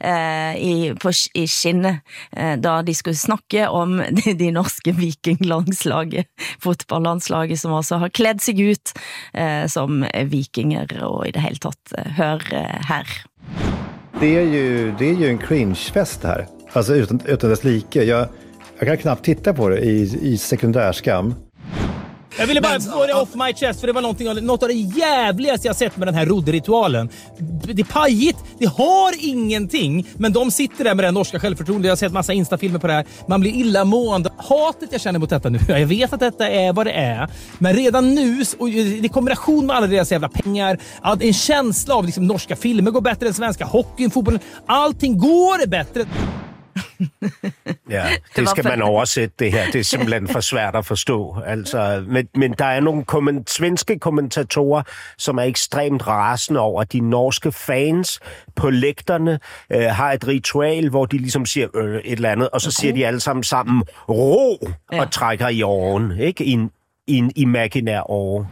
[SPEAKER 1] i skinnet da de skulle snakke om de norske vikinglandslaget, fotballandslaget som også har kledd seg ut som vikinger og i det hele tatt. Hør her.
[SPEAKER 10] Det är ju en cringe-fest här. Alltså utan dess like. Jag kan knappt titta på det i sekundärskam.
[SPEAKER 11] Jag ville bara få det off my chest, för det var något av det jävligaste jag sett med den här rodderitualen. Det är pajigt, det har ingenting, men de sitter där med den norska självförtroende. Jag har sett massa instafilmer på det här. Man blir illamående. Hatet jag känner mot detta nu, jag vet att detta är vad det är, men redan nu, och i kombination med alla deras jävla pengar, en känsla av liksom, norska filmer går bättre än svenska, hockeyn, fotbollen, allting går bättre.
[SPEAKER 3] Ja, det skal man oversætte det her. Det er simpelthen for svært at forstå. Altså, men der er nogle svenske kommentatorer, som er ekstremt rasende over, at de norske fans på lægterne har et ritual, hvor de ligesom siger et eller andet, og så siger de alle sammen ro og trækker i åren, ikke? I en imaginær åre.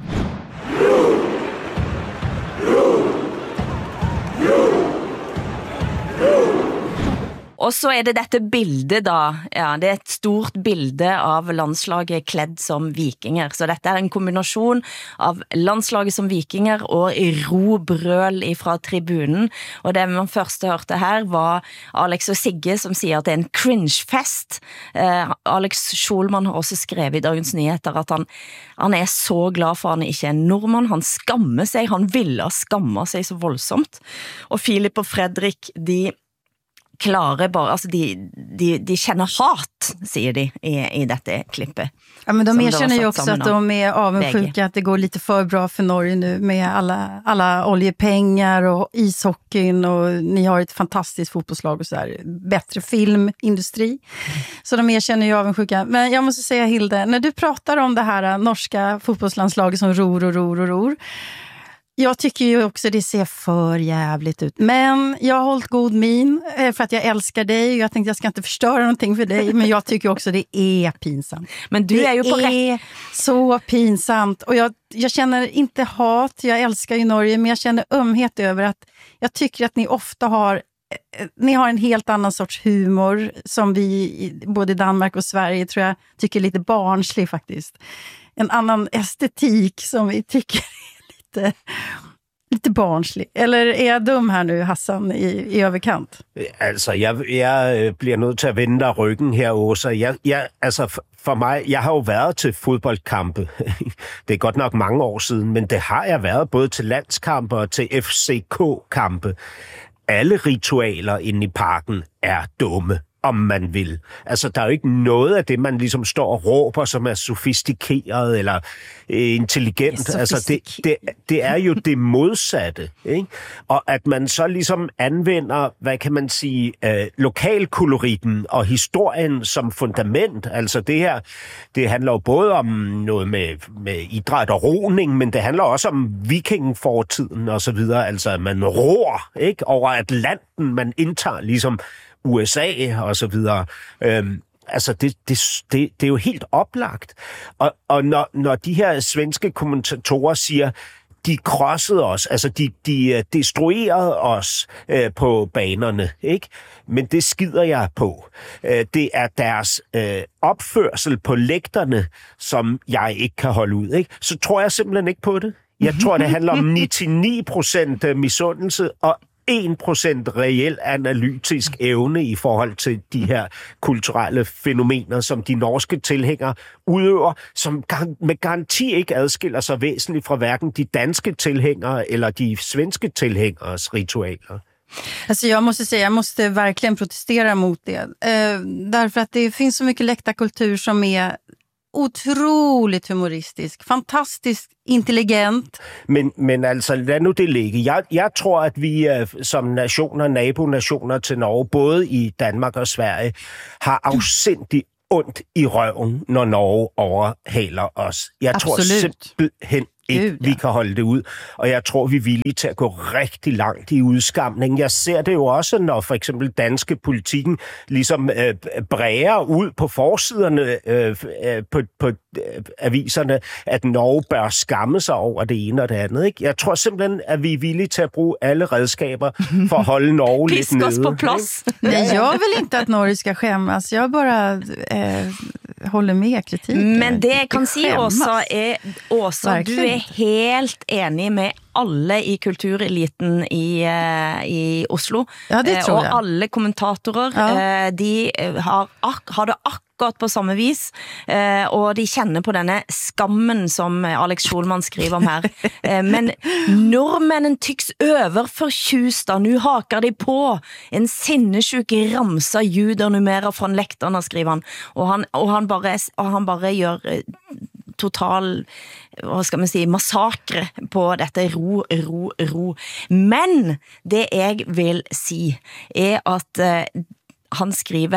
[SPEAKER 1] Og så det dette bildet da, det et stort bilde av landslaget kledd som vikinger, så dette en kombinasjon av landslaget som vikinger og robrøl fra tribunen, og det man først hørte her var Alex og Sigge som sier at det en cringe-fest. Alex Schulman har også skrevet i Dagens Nyheter at han så glad for han ikke en nordmann, han skammer seg, han ville skamme seg så voldsomt, og Philip og Fredrik, de klarer bara, alltså de känner hat, säger de i detta klippet.
[SPEAKER 2] Ja, men de erkänner ju också att de är avundsjuka att det går lite för bra för Norge nu med alla oljepengar och ishockeyn, och ni har ett fantastiskt fotbollslag och så där, bättre filmindustri. Så de erkänner ju avundsjuka. Men jag måste säga, Hilde, när du pratar om det här norska fotbollslandslaget som ror, jag tycker ju också det ser för jävligt ut. Men jag har hållit god min för att jag älskar dig. Jag tänkte jag ska inte förstöra någonting för dig. Men jag tycker också det är pinsamt.
[SPEAKER 1] Men du är ju på
[SPEAKER 2] rätt. Så pinsamt. Och jag känner inte hat. Jag älskar ju Norge. Men jag känner ömhet över att jag tycker att ni ofta har en helt annan sorts humor som vi både i Danmark och Sverige tror jag tycker är lite barnslig faktiskt. En annan estetik som vi tycker lite barnslig. Eller är jag dum här nu, Hassan, i överkant?
[SPEAKER 3] Altså, jeg bliver nødt til at vende dig ryggen her, Åsa. For mig, jeg har jo været til fodboldkampe. Det er godt nok mange år siden, men det har jeg været både til landskampe og til FCK-kampe. Alle ritualer inde i parken er dumme, om man vil. Altså, der er jo ikke noget af det, man ligesom står og råber, som er sofistikeret eller intelligent. Ja, altså, det er jo det modsatte, ikke? Og at man så ligesom anvender, hvad kan man sige, lokalkoloritten og historien som fundament. Altså, det her, det handler jo både om noget med idræt og roning, men det handler også om vikingfortiden og så videre. Altså, man ror, ikke? Over Atlanten, man indtager ligesom USA og så videre. Altså, det er jo helt oplagt. Og når de her svenske kommentatorer siger, de krossede os, altså de destruerede os på banerne, ikke? Men det skider jeg på. Det er deres opførsel på lægterne, som jeg ikke kan holde ud, ikke? Så tror jeg simpelthen ikke på det. Jeg tror, det handler om 99% misundelse og 1% reel analytisk evne i forhold til de her kulturelle fænomener, som de norske tilhængere udøver, som med garanti ikke adskiller sig væsentligt fra hverken de danske tilhængere eller de svenske tilhængeres ritualer.
[SPEAKER 2] Alltså jag måste säga, jag måste verkligen protestera mot det. Därför att det finns så mycket läktarkultur som är otroligt humoristisk, fantastisk, intelligent.
[SPEAKER 3] Men altså, lad nu det ligge. Jeg tror, at vi som nationer, nabonationer til Norge, både i Danmark og Sverige, har afsindigt ondt i røven, når Norge overhaler os. Jeg tror simpelthen ikke, vi kan holde det ud. Og jeg tror, vi er villige til at gå rigtig langt i udskamningen. Jeg ser det jo også, når for eksempel danske politikken ligesom bræger ud på forsiderne på aviserne, at Norge bør skamme sig over det ene og det andet. Ikke? Jeg tror simpelthen, at vi er villige til at bruge alle redskaber for at holde Norge lidt nede.
[SPEAKER 1] Pisk os på plads.
[SPEAKER 2] Nej, jag vill inte att Norge ska skämmas. Jag bara håller med kritiken.
[SPEAKER 1] Men det jeg kan si, Åsa, du er helt enig med alle i kultureliten i Oslo.
[SPEAKER 2] Ja, det tror jeg.
[SPEAKER 1] Og alle kommentatorer, de har det akkurat på samme vis, og de kjenner på denne skammen som Alex Schulman skriver om her. Men nordmännen tycks överförtjusta, nu hakar de på en sinnessjuk ramsa juder numera från läktarna, skriver han. Og han bare gjør total, hvad skal man sige, massakre på dette ro. Men det jeg vil si er at han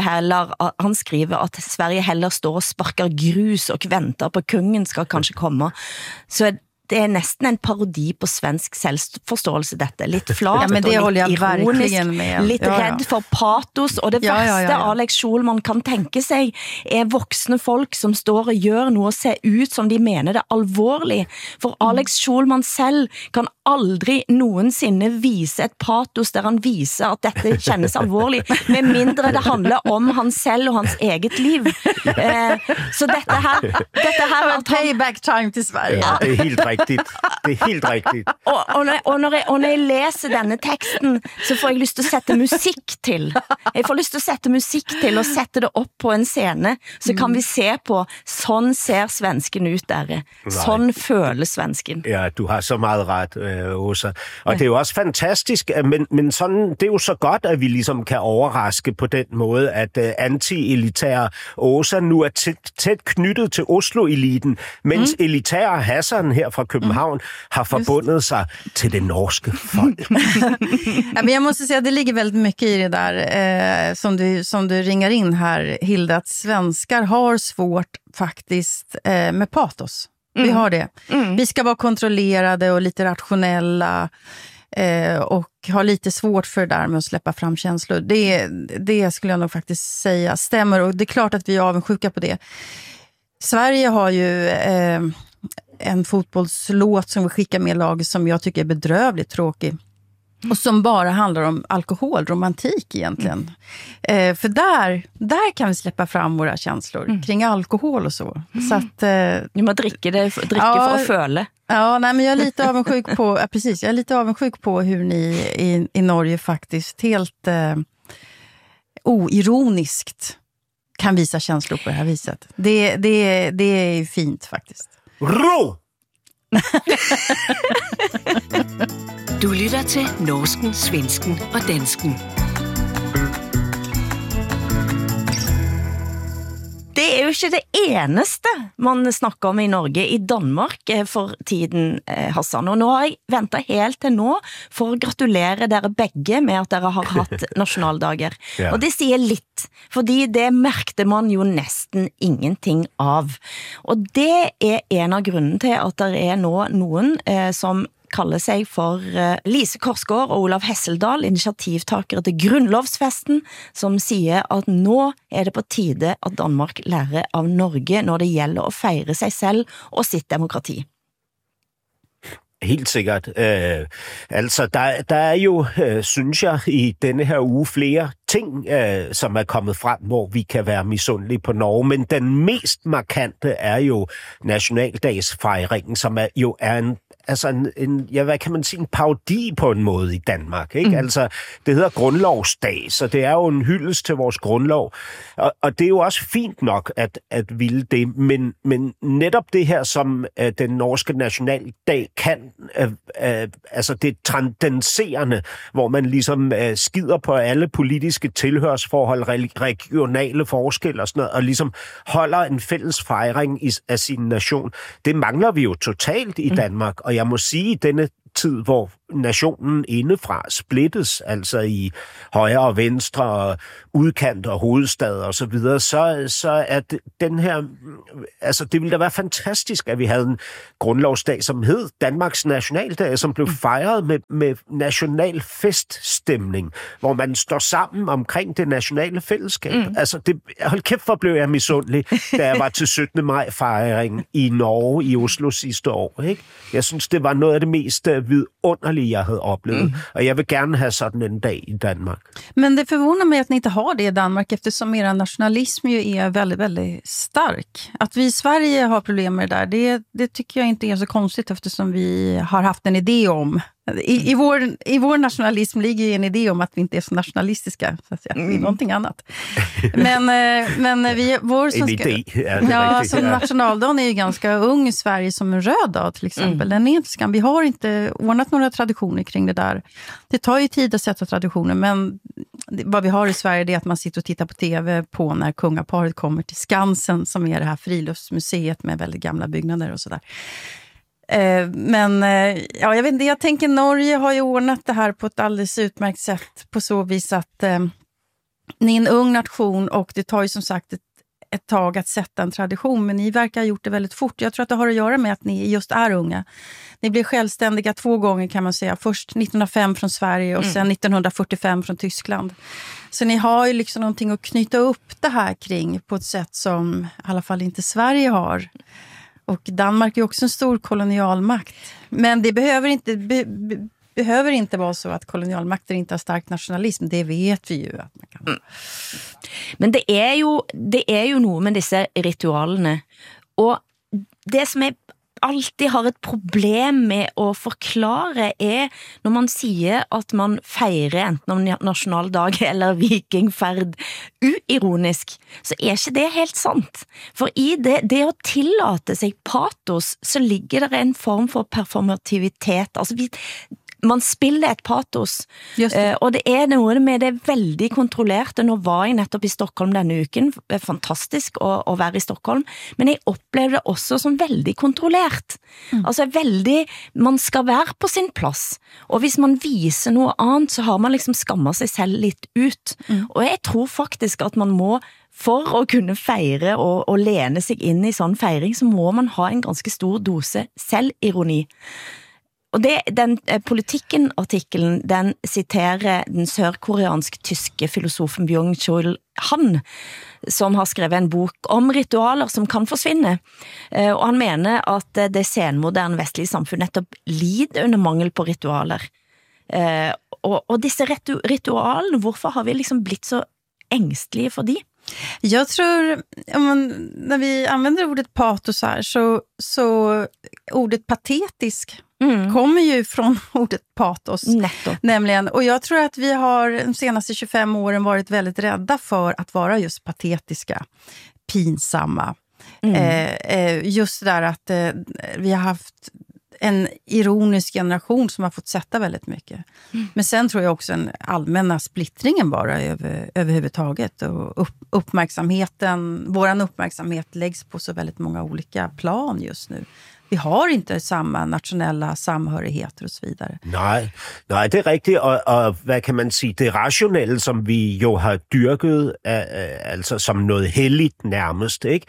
[SPEAKER 1] skriver at Sverige heller står og sparker grus og venter på kungen skal kanskje komme. Så det er næsten en parodi på svensk selvforståelse dette. Lidt flat
[SPEAKER 2] men det
[SPEAKER 1] og lidt ironisk,
[SPEAKER 2] med.
[SPEAKER 1] Lidt redd for patos, og det værste Alex Schulman kan tænke sig er voksne folk som står og gør noget og ser ut som de mener det alvorligt. For Alex Schulman selv kan aldrig nogensinde vise et patos der han viser at dette kjennes alvorligt, med mindre det handler om han selv og hans eget liv. Så dette her
[SPEAKER 2] er payback time til Sverige.
[SPEAKER 3] Ja, det er helt rigtigt. Det er helt rigtigt.
[SPEAKER 1] Og når jeg læser denne teksten, så får jeg lyst til at sætte musik til. Jeg får lyst til at sætte musik til og sætte det op på en scene, så kan vi se på, sådan ser svensken ut der. Sådan føles svensken.
[SPEAKER 3] Ja, du har så meget ret, Åsa. Og det er jo også fantastisk, men sådan, det er jo så godt, at vi ligesom kan overraske på den måde, at anti-elitære Åsa nu er tæt knyttet til Oslo-eliten, mens elitære Hassan her fra København har forbundet sig til det norske folk.
[SPEAKER 2] Ja, men jag måste säga att det ligger väldigt mycket i det där som du ringar in här, Hilda, att svenskar har svårt faktiskt med patos. Vi har det. Vi ska vara kontrollerade och lite rationella och har lite svårt för det där med att släppa fram känslor. Det skulle jag nog faktiskt säga stämmer, och det är klart att vi är avundsjuka på det. Sverige har ju en fotbollslåt som vi skickar med laget som jag tycker är bedrövligt tråkig. Och som bara handlar om alkohol, romantik egentligen. För där kan vi släppa fram våra känslor kring alkohol och så. Så att,
[SPEAKER 1] man dricker för att föla.
[SPEAKER 2] Ja, nej, men jag är lite avundsjuk på, precis, jag är lite avundsjuk på hur ni i Norge faktiskt helt oironiskt kan visa känslor på det här viset. Det är fint faktiskt.
[SPEAKER 3] Ro!
[SPEAKER 8] Du lytter til norsken, svensken og dansken.
[SPEAKER 1] Det er jo ikke det eneste man snakker om i Norge. I Danmark for tiden, Hassan. Og nå har jeg ventet helt til nå for å gratulere dere begge med at dere har hatt nasjonaldager. Ja. Og det sier litt, fordi det merkte man jo nesten ingenting av. Og det er en av grunnen til at det er nå noen som kaller sig for Lise Korsgaard og Olav Hesseldal, initiativtakere til Grundlovsfesten, som siger at nå er det på tide at Danmark lærer av Norge når det gælder at fejre sig selv og sitt demokrati.
[SPEAKER 3] Helt sikkert. Altså, der er jo, synes jeg, i denne her uge flere ting, som er kommet frem, hvor vi kan være misundelige på Norge. Men den mest markante er jo nationaldagsfejringen, som er en hvad kan man sige, en parodi på en måde i Danmark, ikke? Altså, det hedder grundlovsdag, så det er jo en hyldest til vores grundlov. Og det er jo også fint nok at ville det, men netop det her, som den norske nationaldag kan, altså det transcenderende, hvor man ligesom skider på alle politiske tilhørsforhold, regionale forskelle og sådan noget, og ligesom holder en fælles fejring af sin nation. Det mangler vi jo totalt i Danmark, og jeg må sige, i denne tid, hvor nationen indefra splittes, altså i højre og venstre og udkant og hovedstad og så videre, så er den her, altså det ville da være fantastisk, at vi havde en grundlovsdag, som hed Danmarks Nationaldag, som blev fejret med national feststemning, hvor man står sammen omkring det nationale fællesskab. Altså, hold kæft, hvor blev jeg misundelig, da jeg var til 17. maj-fejringen i Norge, i Oslo sidste år, ikke? Jeg synes, det var noget af det mest vidunderlige, jeg havde oplevet. Och jag vill gärna ha sådan en dag i Danmark.
[SPEAKER 2] Men det förvånar mig att ni inte har det i Danmark, eftersom er nationalism ju är väldigt, väldigt stark. Att vi i Sverige har problem med det där, det tycker jag inte är så konstigt, eftersom vi har haft en idé om. I vår nationalism ligger ju en idé om att vi inte är så nationalistiska, så att säga. Det är någonting annat. Men vår som nationaldagen är ju ganska ung i Sverige, som en röd dag till exempel. Den är inte skam. Vi har inte ordnat några traditioner kring det där. Det tar ju tid att sätta traditioner, men vad vi har i Sverige är att man sitter och tittar på tv på när kungaparet kommer till Skansen, som är det här friluftsmuseet med väldigt gamla byggnader och sådär. Men ja, jag vet inte, jag tänker Norge har ju ordnat det här på ett alldeles utmärkt sätt, på så vis att ni är en ung nation och det tar ju som sagt ett tag att sätta en tradition, men ni verkar ha gjort det väldigt fort. Jag tror att det har att göra med att ni just är unga. Ni blev självständiga 2 gånger, kan man säga. Först 1905 från Sverige och sen 1945 från Tyskland. Så ni har ju liksom någonting att knyta upp det här kring på ett sätt som i alla fall inte Sverige har. Och Danmark är också en stor kolonialmakt. Men det behöver inte vara så att kolonialmakter inte har stark nationalism. Det vet vi ju att man kan.
[SPEAKER 1] Men det är ju nog med dessa ritualerna. Och det som är alltid har ett problem med att förklara är när man säger att man feirar enten nationaldag eller vikingfärd uironisk, så är inte det helt sant. För i det att tillåta sig patos, så ligger det en form för performativitet. Alltså man spiller et patos, og det er noe med det veldig kontrollerte. Nå var jeg nettopp i Stockholm denne uken, det er fantastisk å være i Stockholm, men jeg opplevde det også som veldig kontrollert. Altså man skal være på sin plass, og hvis man viser noe annet, så har man liksom skammet seg selv litt ut. Og jeg tror faktisk at man må, for å kunne feire og lene seg inn i sånn feiring, så må man ha en ganske stor dose selvironi. Og den Politikken-artikelen, den citerer den sørkoreansk-tyske filosofen Byung-Chul Han, som har skrevet en bok om ritualer som kan forsvinne. Og han mener at det senmoderne vestlige samfunn nettopp lider under mangel på ritualer. Og disse ritualene, hvorfor har vi liksom blitt så ängstliga för det?
[SPEAKER 2] Jag tror, när vi använder ordet patos här, så ordet patetisk kommer ju från ordet patos. Nämligen, och jag tror att vi har de senaste 25 åren varit väldigt rädda för att vara just patetiska, pinsamma. Just det där att vi har haft en ironisk generation som har fått sätta väldigt mycket. Men sen tror jag också en allmänna splittringen bara överhuvudtaget. Och våran uppmärksamhet läggs på så väldigt många olika plan just nu. Vi har inte samma nationella samhörigheter och så vidare.
[SPEAKER 3] Nej, det är riktigt. Och vad kan man säga, det rationella som vi ju har dyrket, alltså som något heligt närmast, ikke?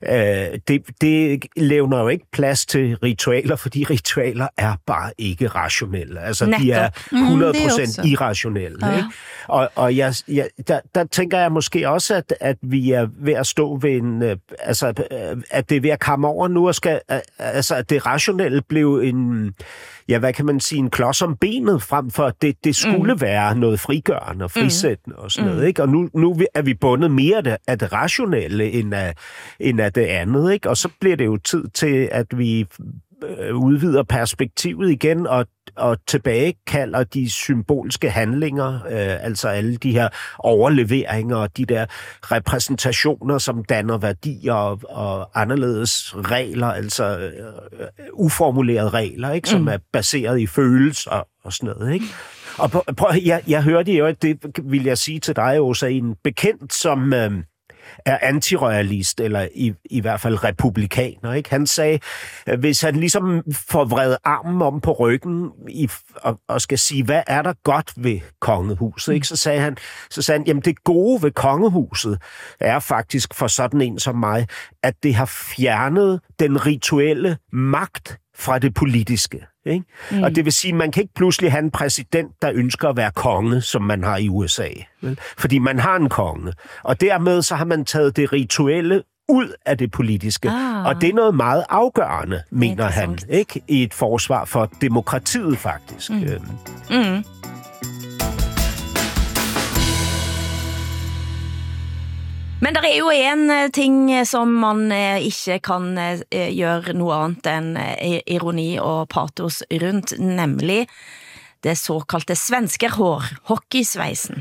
[SPEAKER 3] Det lämnar ju inte plats till ritualer, för de ritualer är bara inte rationella. Alltså de är 100% irrationella. Ja. Og der tænker jeg måske også, at vi er ved at stå ved en... at det er ved at komme over nu, og at det rationelle blev en... Ja, hvad kan man sige? En klods om benet, frem for at det skulle være noget frigørende og frisættende og sådan noget, ikke? Og nu er vi bundet mere af det rationelle end af det andet, ikke? Og så bliver det jo tid til, at vi udvider perspektivet igen og tilbagekalder de symbolske handlinger, altså alle de her overleveringer og de der repræsentationer, som danner værdier og anderledes regler, altså uformulerede regler, ikke, som er baseret i følelser og sådan noget, ikke? Og jeg hørte jo, at det vil jeg sige til dig, Åsa, en bekendt, som er antiroyalist, eller i hvert fald republikaner, ikke? Han sagde, hvis han ligesom får vredet armen om på ryggen og skal sige, hvad er der godt ved kongehuset, ikke? Så sagde han, jamen det gode ved kongehuset er faktisk for sådan en som mig, at det har fjernet den rituelle magt fra det politiske. Ikke? Og det vil sige, at man kan ikke pludselig have en præsident, der ønsker at være konge, som man har i USA. Vel? Fordi man har en konge. Og dermed så har man taget det rituelle ud af det politiske. Og det er noget meget afgørende, mener han, ikke? I et forsvar for demokratiet, faktisk.
[SPEAKER 1] Men der er jo en ting, som man ikke kan gøre noget andet end ironi og patos rundt, nemlig det såkaldte svenskerhår, hockeysveisen.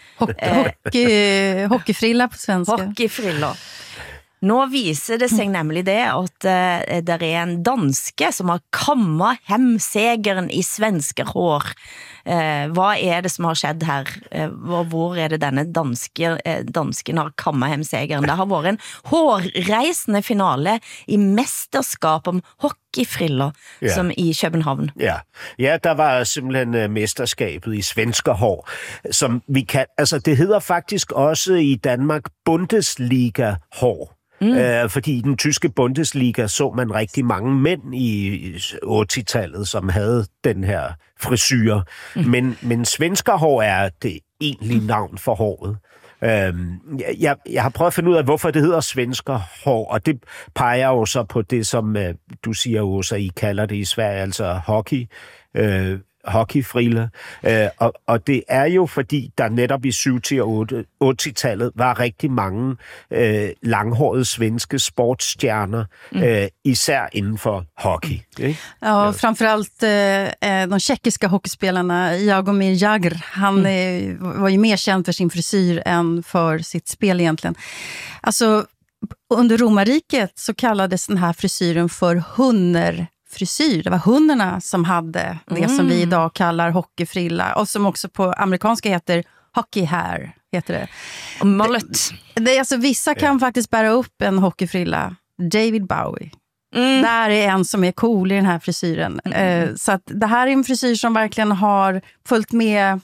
[SPEAKER 2] Hockeyfrilla på svenska.
[SPEAKER 1] Hockeyfrilla. Nå viser det sig nemlig det, at der er en danske, som har kammet hem segeren i svenskerhår. Hvad er det, som har skjedd her? Hvor er det denne dansken har kammet hem segeren? Det har været en hårreisende finale i mesterskab om hockeyfriller, som i København.
[SPEAKER 3] Ja, der var simpelthen mesterskabet i svenskerhår, som vi kan... Altså, det hedder faktisk også i Danmark Bundesliga-hår. Fordi i den tyske Bundesliga så man rigtig mange mænd i 80-tallet, som havde den her frisyr. Men svenskerhår er det egentlige navn for håret. Jeg har prøvet at finde ud af, hvorfor det hedder svenskerhår, og det peger jo så på det, som du siger, Åsa, I kalder det i Sverige, altså hockeyfrille. Og det er jo, fordi der netop i 80-tallet var rigtig mange langhårede svenske sportsstjerner, især inden for hockey. Ikke?
[SPEAKER 2] Ja, och framförallt de tjeckiska hockeyspelarna, Jaromir Jagr, han var ju mer känd för sin frisyr än för sitt spel egentligen. Alltså, under romarriket så kallades den här frisyren för hunnerfrisyr. Det var hundarna som hade det som vi idag kallar hockeyfrilla, och som också på amerikanska heter hockey hair, heter det.
[SPEAKER 1] Mullet.
[SPEAKER 2] Det är alltså, vissa kan faktiskt bära upp en hockeyfrilla. David Bowie. Där är en som är cool i den här frisyren. Så att det här är en frisyr som verkligen har följt med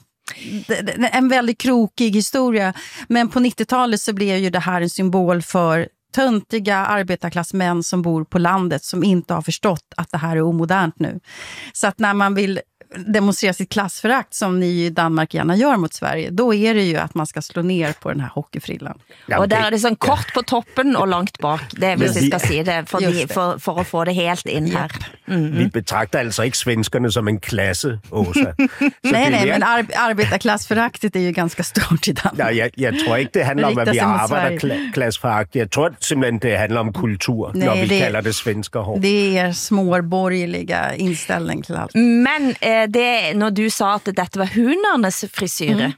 [SPEAKER 2] en väldigt krokig historia. Men på 90-talet så blev ju det här en symbol för töntiga arbetarklassmän som bor på landet, som inte har förstått att det här är omodernt nu. Så att när man vill demonstrera sitt klassförakt, som ni i Danmark gärna gör mot Sverige, då är det ju att man ska slå ner på den här hockeyfrillan.
[SPEAKER 1] Och där är det sån kort på toppen och långt bak. Det är hvis vi ska se det för att få det helt in här.
[SPEAKER 3] Vi betragter altså ikke svenskerne som en klasse, Åsa.
[SPEAKER 2] nej, men arbetarklassföraktet är ju ganska stort i Danmark.
[SPEAKER 3] Nej, jeg tror ikke, det handler om, at vi arbejderklassforagt. Jeg tror simpelthen, det handler om kultur, når vi kalder det svenskerhår.
[SPEAKER 2] Det är småborgerliga inställning till allt.
[SPEAKER 1] Men det, når du sa at dette var hundernes frisyre,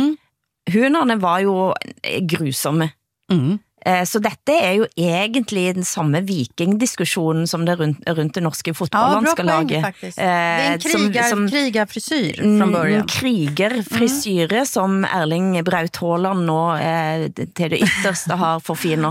[SPEAKER 1] hunderne var jo grusomme. Så dette er jo egentlig den samme vikingdiskussionen som det rundt det norske fotballlandskalaget.
[SPEAKER 2] Ja, bra poäng, faktiskt. Det är en krigarfrisyr från början.
[SPEAKER 1] En krigerfrisyre som Erling Braut Haaland nå til det ytterste har forfiner.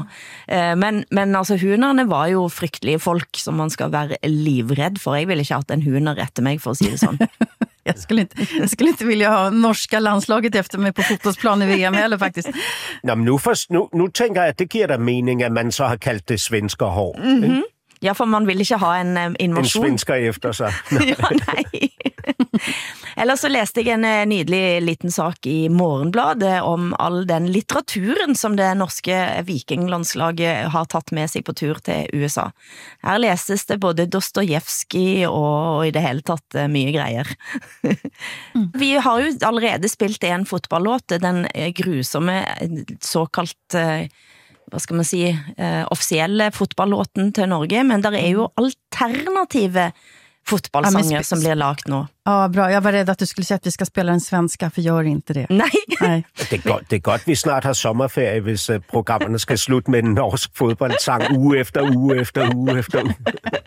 [SPEAKER 1] Men altså, hunderne var jo fryktelige folk som man skal være livredd for. Jeg ville ikke hatt en hunder etter meg, for å si det sånn.
[SPEAKER 2] Jag skulle inte vilja ha norska landslaget efter mig på fotbollsplan i VM heller, faktiskt.
[SPEAKER 3] Nå, men nu tænker jeg, at det giver da mening, at man så har kaldt det svenskerhår.
[SPEAKER 1] Ja, for man vil ikke ha en invasion.
[SPEAKER 3] En svensker efter sig.
[SPEAKER 1] Ja, nej. Eller så läste jag en nydelig liten sak i Morgenbladet om all den litteraturen som det norske vikinglandslaget har tatt med sig på tur till USA. Her leses det både Dostojevskij og i det hele tatt mye greier. Vi har jo allerede spilt en fotballåt, den grusomme såkalt vad ska man si, officielle fotballåten till Norge, men där är ju alternative fotbollssanger som blir lagt nu.
[SPEAKER 2] Ja, bra. Jag var rädd att du skulle säga att vi ska spela den svenska, för gör inte det.
[SPEAKER 1] Nej.
[SPEAKER 3] Det är gott, vi snart har sommerferie, hvis programmerne skal slutte med en norsk fodboldsang uge efter uge efter uge efter uge.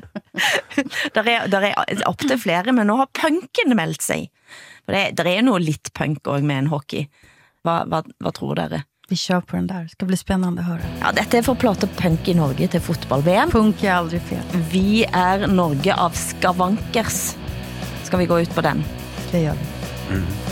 [SPEAKER 1] Der er opp til flere, men nå har punken meldt sig. For der er noe litt punk også med en hockey. Vad tror dere?
[SPEAKER 2] Vi kör på den där. Det ska bli spännande att höra.
[SPEAKER 1] Ja, dette är för att prata punk i Norge till fotboll-VM.
[SPEAKER 2] Punk är aldrig fel.
[SPEAKER 1] Vi är Norge av skavankers. Ska vi gå ut på den?
[SPEAKER 2] Det gör vi.